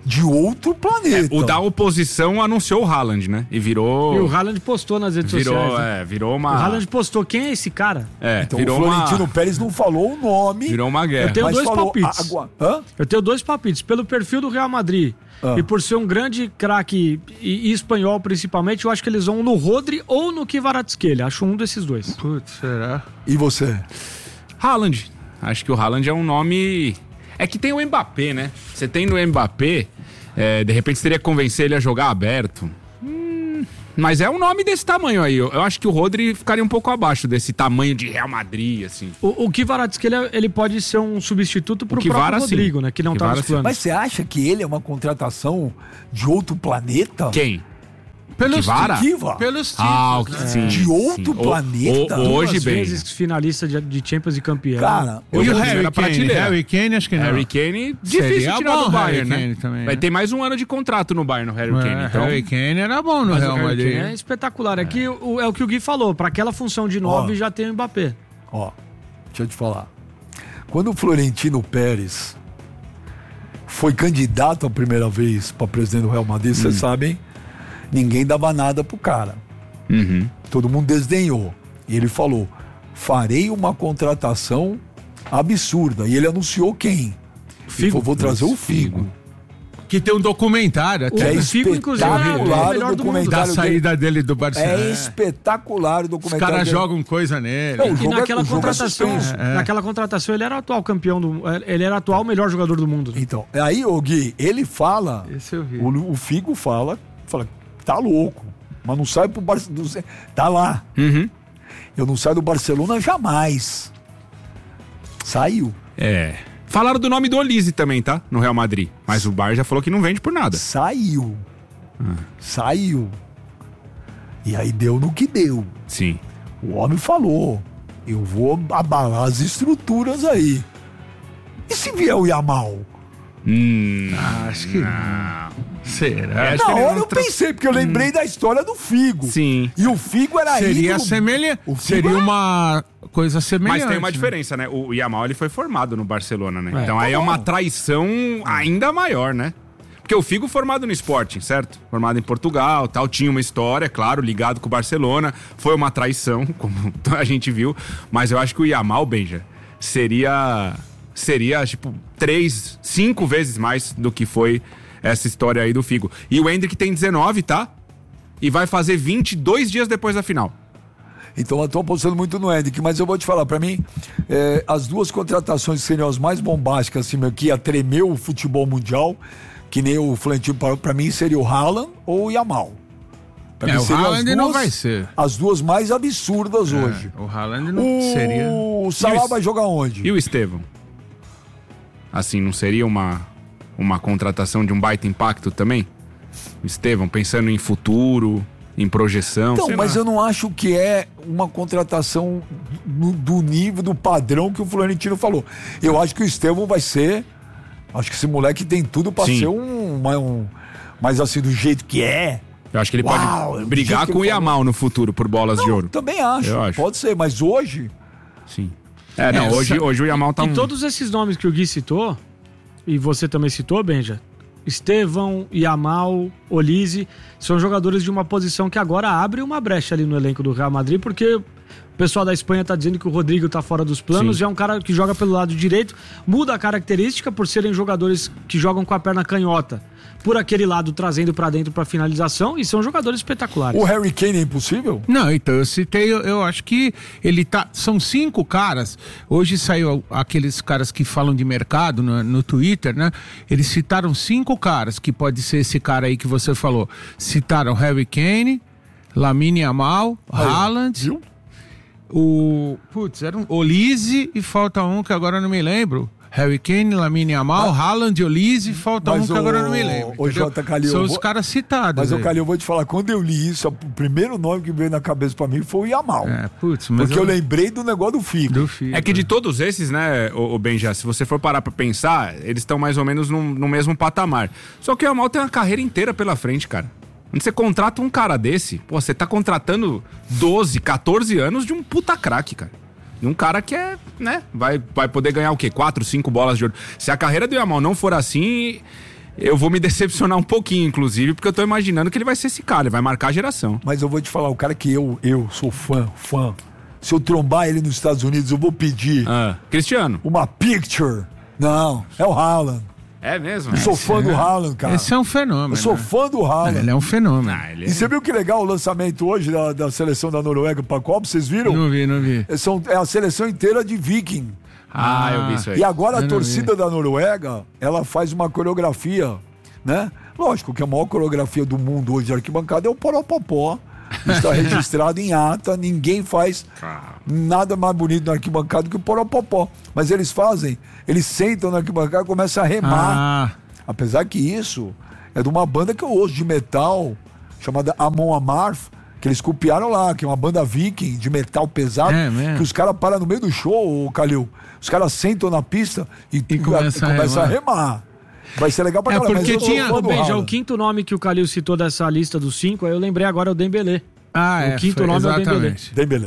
de outro planeta. É, o da oposição anunciou o Haaland, né? E virou... E o Haaland postou nas redes virou, sociais. Né? É, virou uma... O Haaland postou, quem é esse cara? É, então virou o Florentino uma... Pérez não falou o nome. Virou uma guerra. Eu tenho Mas dois falou, palpites. Agua... Hã? Eu tenho dois palpites. Pelo perfil do Real Madrid ah. e por ser um grande craque e, e espanhol principalmente, eu acho que eles vão no Rodri ou no Kvaratskhelia. Acho um desses dois. Putz, será? E você? Haaland. Acho que o Haaland é um nome... É que tem o Mbappé, né? Você tem no Mbappé... É, de repente você teria que convencer ele a jogar aberto. Hum, mas é um nome desse tamanho aí. Eu, eu acho que o Rodri ficaria um pouco abaixo desse tamanho de Real Madrid, assim. O, o Kvaratskhelia, ele pode ser um substituto pro Kivara, próprio Rodrigo, sim. né? Que não Kivara, tá nos planos. Mas você acha que ele é uma contratação de outro planeta? Quem? Pelos Kivara? Kiva. Pelos títulos. Ah, o, né? sim, De outro sim. planeta? O, o, hoje Duas bem. vezes finalista de, de Champions e campeão. Cara, E o Hoje Harry era Kane? prateleira. Harry Kane, acho que não. Harry Kane, difícil Seria tirar bom do Bayern, Harry né? Kane também, Vai né? ter mais um ano de contrato no Bayern, no Harry É, Kane. Então... Harry Kane era bom no Mas Real o Harry Madrid. Kane é espetacular. É que o, é o que o Gui falou. Pra aquela função de nove Ó. já tem o Mbappé. Ó, deixa eu te falar. Quando o Florentino Pérez foi candidato a primeira vez para presidente do Real Madrid, vocês Hum. sabem, ninguém dava nada pro cara. Uhum. Todo mundo desdenhou. E ele falou: farei uma contratação absurda. E ele anunciou quem? Ele falou, vou trazer o Figo. Que tem um documentário Que até. é O Figo, inclusive, é o espetacular melhor o do mundo. Da documentário saída dele do dele. Barcelona. É espetacular o Os documentário caras dele. jogam coisa nele. Não, o E jogo é- naquela o jogo é contratação, suspenso. É. naquela contratação, ele era o atual campeão do. Ele era o atual melhor jogador do mundo. Então, aí, ô Gui, ele fala, Esse eu vi. o, o Figo fala, fala, tá louco, mas não sai pro Barcelona. Tá lá. Uhum. Eu não saio do Barcelona jamais. Saiu. É. Falaram do nome do Olise também, tá? No Real Madrid. Mas o Bayern já falou que não vende por nada. Saiu. Ah. Saiu. E aí deu no que deu. Sim. O homem falou: eu vou abalar as estruturas aí. E se vier o Yamal? Hum, Acho que não. Será? É, Na que ele hora não eu tra- pensei, porque eu lembrei da história do Figo. Sim. E o Figo era Seria ídolo. semelhante. O Figo Seria era- uma coisa semelhante. Mas tem uma né? diferença, né? O Yamal, ele foi formado no Barcelona, né? É. Então aí é Tá uma bom. traição ainda maior, né? Porque o Figo formado no Sporting, certo? Formado em Portugal, tal, tinha uma história, claro, ligado com o Barcelona. Foi uma traição, como a gente viu. Mas eu acho que o Yamal, Benja, seria... Seria, tipo, três, cinco vezes mais do que foi essa história aí do Figo. E o Endrick tem dezenove, tá? E vai fazer vinte dois dias depois da final. Então eu tô apostando muito no Henrique, mas eu vou te falar, pra mim, é, as duas contratações que seriam as mais bombásticas, assim, que ia tremer o futebol mundial, que nem o Florentino parou, pra mim seria o Haaland ou o Yamal. Pra É, mim o seriam as Haaland não duas- vai ser. As duas mais absurdas É, hoje. O Haaland não O seria. O Salah vai jogar onde? E o Estevão? Assim, não seria uma, uma contratação de um baita impacto também? O Estevão, pensando em futuro, em projeção. Então, sei mas lá. eu não acho que é uma contratação do, do nível, do padrão que o Florentino falou. Eu acho que o Estevão vai ser. Acho que esse moleque tem tudo pra Sim. ser um, uma- um. Mas assim, do jeito que é. Eu acho que ele Uau, pode do brigar jeito que com o ele falou. Yamal no futuro por bolas de ouro. Também acho, Eu acho. Pode ser, mas hoje. Sim. É, não, É, hoje, sa- hoje o Yamal tá E um... todos esses nomes que o Gui citou, e você também citou, Benja, Estevão, Yamal, Olise, são jogadores de uma posição que agora abre uma brecha ali no elenco do Real Madrid, porque o pessoal da Espanha tá dizendo que o Rodrigo tá fora dos planos, Sim. já é um cara que joga pelo lado direito, muda a característica por serem jogadores que jogam com a perna canhota, por aquele lado trazendo pra dentro pra finalização, e são jogadores espetaculares. O Harry Kane é impossível? Não, então eu citei, eu, eu acho que ele tá. São cinco caras. Hoje saiu aqueles caras que falam de mercado no, no Twitter, né? Eles citaram cinco caras, que pode ser esse cara aí que você falou. Citaram Harry Kane, Lamine Yamal, Haaland, o. Putz, era um. Olise e falta um que agora eu não me lembro. Harry Kane, Lamine Yamal, Haaland, Olise, falta um Mas que agora eu não me lembro. Ô, entendeu? Jota Calil, São eu os vou- caras citados. Mas, ô aí. Calil, eu vou te falar, quando eu li isso, o primeiro nome que veio na cabeça pra mim foi o Yamal. É, putz, mas Porque eu... lembrei do negócio do Figo. Do Figo. É que de todos esses, né, o, Benja, se você for parar pra pensar, eles estão mais ou menos no, no mesmo patamar. Só que o Yamal tem uma carreira inteira pela frente, cara. Quando você contrata um cara desse, pô, você tá contratando doze, catorze anos de um puta craque, cara. De um cara que é, né, vai, vai poder ganhar o quê? Quatro, cinco bolas de ouro. Se a carreira do Yamal não for assim, eu vou me decepcionar um pouquinho, inclusive, porque eu tô imaginando que ele vai ser esse cara, ele vai marcar a geração. Mas eu vou te falar, o cara que eu, eu sou fã, fã. Se eu trombar ele nos Estados Unidos, eu vou pedir... Ah, Cristiano. Uma picture. Não, é o Haaland. É mesmo? Eu sou fã do Haaland, cara. Esse é um fenômeno. Eu sou né? fã do Haaland. Ele é um fenômeno. Ah, ele é... E você viu que legal o lançamento hoje da, da seleção da Noruega para a Copa? Vocês viram? Não vi, não vi. São, é a seleção inteira de viking. Ah, eu vi isso aí. E agora a eu torcida da Noruega, ela faz uma coreografia, né? Lógico que a maior coreografia do mundo hoje de arquibancada é o Poropopó. Está registrado em ata, ninguém faz nada mais bonito na arquibancada do que o Poropopó. Mas eles fazem, eles sentam na arquibancada e começam a remar. Ah. Apesar que isso é de uma banda que eu ouço de metal, chamada Amon Amarth, que eles copiaram lá, que é uma banda viking de metal pesado, É mesmo? que os caras param no meio do show, ô Calil. Os caras sentam na pista e, E começa a começam a remar. remar. Vai ser legal pra É, caramba. porque mas eu sou tinha- fã Ô, do Benja, o Haaland. quinto nome que o Calil citou dessa lista dos cinco, aí eu lembrei agora é o Dembélé. Ah, O é. quinto foi- nome é o exatamente. Dembélé.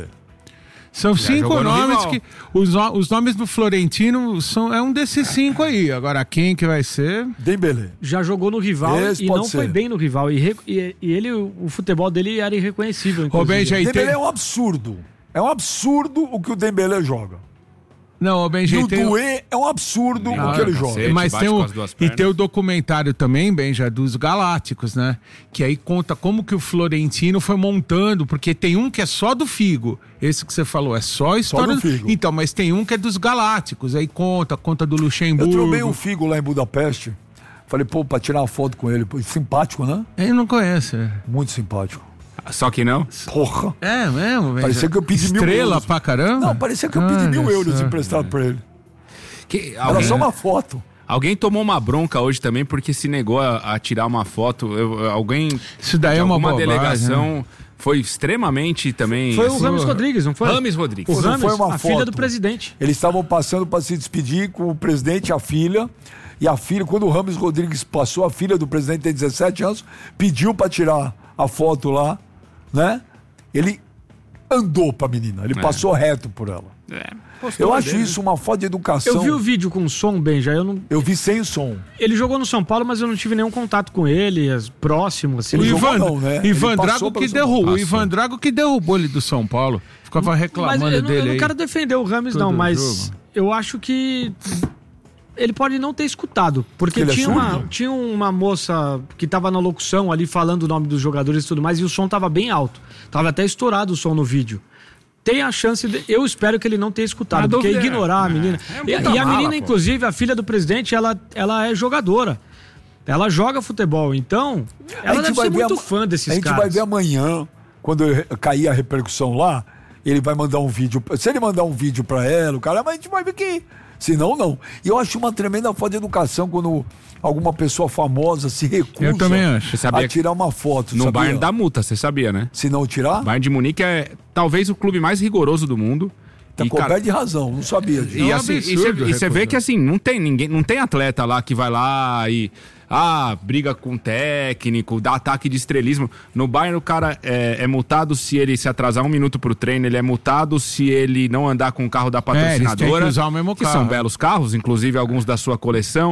São Já cinco jogou no nomes rival. que. Os, no- os nomes do Florentino são, é um desses cinco aí. Agora, quem que vai ser? Dembélé. Já jogou no rival Esse e pode não ser. foi bem no rival. E, re- e- e ele, o, o futebol dele era irreconhecível, Ô, inclusive. Benja, e Dembélé tem... é um absurdo. É um absurdo o que o Dembélé joga. Não, ô, Benja, E e o tem... Doué é um absurdo Ah, o que ele cacete. joga. Mas bate tem com o, as duas e pernas. tem o documentário também, Benja, dos Galácticos, né? Que aí conta como que o Florentino foi montando, porque tem um que é só do Figo. Esse que você falou, é só a história do Figo. Então, mas tem um que é dos Galácticos. Aí conta, conta do Eu Luxemburgo. trombei o Figo lá em Budapeste. Falei, pô, pra tirar uma foto com ele. Pô, simpático, né? Eu não conheço. é. Muito simpático. Só que não? Porra. É mesmo, Benja? Parecia que eu pedi mil Estrela euros. pra caramba? Não, parecia que eu pedi Olha mil euros só. emprestado pra ele. Que, Era alguém, só uma foto. alguém tomou uma bronca hoje também porque se negou a, a tirar uma foto. Eu- alguém. Isso daí de é uma alguma bobagem, delegação né? foi extremamente também. Foi o assim, Rames Rodrigues, não foi? Rames Rodrigues. O Não Rames, foi uma a filha foto. do presidente. Eles estavam passando para se despedir com o presidente e a filha. E a filha, quando o Rames Rodrigues passou, a filha do presidente tem dezessete anos, pediu para tirar a foto lá, né? Ele andou pra menina, ele É. passou reto por ela. É, Eu acho dele. isso uma falta de educação. Eu vi o vídeo com som, Benja, eu não... Eu vi sem som. Ele jogou no São Paulo, mas eu não tive nenhum contato com ele, as- próximo, assim. O Ele jogou Ivan, não, né? Ele Ivan passou Drago pelo que São Paulo. derrubou. O Passou. Ivan Drago que derrubou ele do São Paulo. Ficava reclamando Mas eu não, dele eu não aí. quero defender o Rames, Todo não, mas jogo. eu acho que ele pode não ter escutado. Porque Ele é tinha, uma, surdo? tinha uma moça que tava na locução ali falando o nome dos jogadores e tudo mais, e o som tava bem alto. Tava até estourado o som no vídeo. Tem a chance de. Eu espero que ele não tenha escutado, Ah, porque dúvida- ignorar a menina. é um e, puta e a mala, menina, pô. inclusive, a filha do presidente, ela, ela é jogadora. Ela joga futebol, então. A Ela gente deve vai ser ver muito ama- fã desses A gente caras. vai ver amanhã, quando eu- cair a repercussão lá, ele vai mandar um vídeo. Se ele mandar um vídeo pra ela, o cara, mas a gente vai ver que. Se não, não. E eu acho uma tremenda falta de educação quando alguma pessoa famosa se recusa Eu também acho. Você sabia a tirar uma foto. No sabia? Bayern dá multa, você sabia, né? Se não tirar, O Bayern de Munique é talvez o clube mais rigoroso do mundo. tá E, cara, coberto de razão, não sabia disso. E É um assim, absurdo e você vê recusar. que assim, não tem ninguém, não tem atleta lá que vai lá e ah, briga com o técnico, dá ataque de estrelismo. No Bayern o cara é, é multado se ele se atrasar um minuto pro treino, ele é multado se ele não andar com o carro da É, eles têm patrocinadora. que usar o mesmo que carro. são belos carros, inclusive alguns da sua coleção.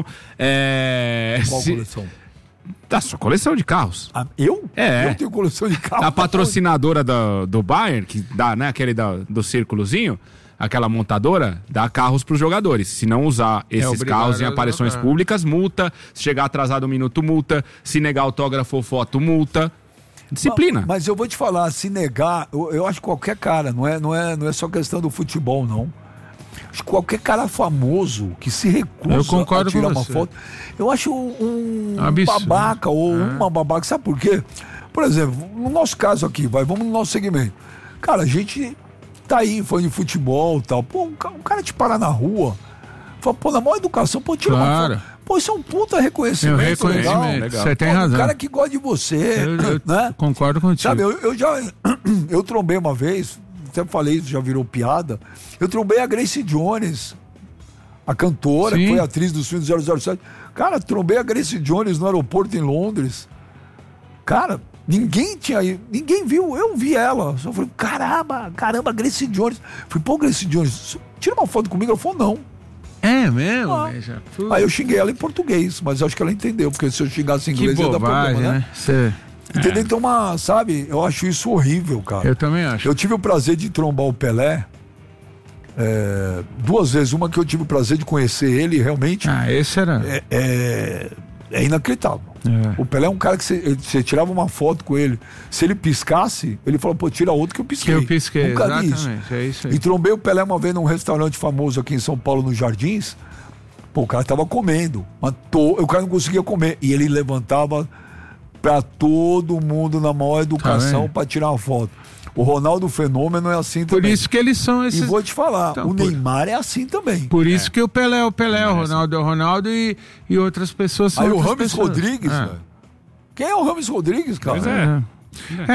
É, Qual se- coleção? Da sua coleção de carros. Ah, eu? É. Eu tenho coleção de carro. A patrocinadora do, do Bayern, que dá, né, aquele da, do círculozinho, aquela montadora, dá carros pros jogadores. Se não usar esses obrigado carros em a aparições usar. públicas, multa. Se chegar atrasado um minuto, multa. Se negar autógrafo ou foto, multa. Disciplina. Mas, mas eu vou te falar, se negar, eu, eu acho que qualquer cara, não é, não, é, não é só questão do futebol, não. Acho que qualquer cara famoso que se recusa Eu concordo a tirar com uma você. foto, eu acho um Absurdo. babaca ou É. uma babaca. Sabe por quê? Por exemplo, no nosso caso aqui, vai, vamos no nosso segmento. Cara, a gente tá aí, fã de futebol e tal. Pô, um ca- um cara te parar na rua, fala, pô, na maior educação, pô, tira Claro. uma foto. Pô, isso é um puta reconhecimento. É um reconhecimento, legal. legal. Você tem Pô, razão. Um cara que gosta de você, Eu, eu né? concordo contigo. Sabe, eu, eu já. Eu trombei uma vez, até falei isso, já virou piada. Eu trombei a Grace Jones, a cantora, Sim. que foi atriz dos filmes zero zero sete. Cara, trombei a Grace Jones no aeroporto em Londres. Cara, ninguém tinha ido, ninguém viu, eu vi ela. Só falei, caramba, caramba, Grace Jones. Falei, pô, Grace Jones, tira uma foto comigo. Ela falou, não. É mesmo? Ah. Aí eu xinguei ela em português, mas acho que ela entendeu, porque se eu xingasse em inglês ia dar problema, né? né? Cê... Entendeu? É. Então, uma, sabe, eu acho isso horrível, cara. Eu também acho. Eu tive o prazer de trombar o Pelé é, duas vezes. Uma que eu tive o prazer de conhecer ele, realmente. Ah, esse era... É, é, é inacreditável. É. O Pelé é um cara que você tirava uma foto com ele, se ele piscasse, ele falou, pô, tira outro que eu pisquei. Que eu pisquei, Nunca vi exatamente, isso. é isso aí. E trombei o Pelé uma vez num restaurante famoso aqui em São Paulo, nos Jardins. Pô, o cara tava comendo, mas to... o cara não conseguia comer. E ele levantava pra todo mundo na maior educação tá pra tirar uma foto. O Ronaldo Fenômeno é assim por também. Por isso que eles são esses... E vou te falar, então, o por... Neymar é assim também. Por isso é. que o Pelé é o Pelé, o Ronaldo é o Ronaldo e, e outras pessoas são Aí outras o Rames pessoas. Rodrigues, é. velho. Quem é o Rames Rodrigues, cara? Pois é.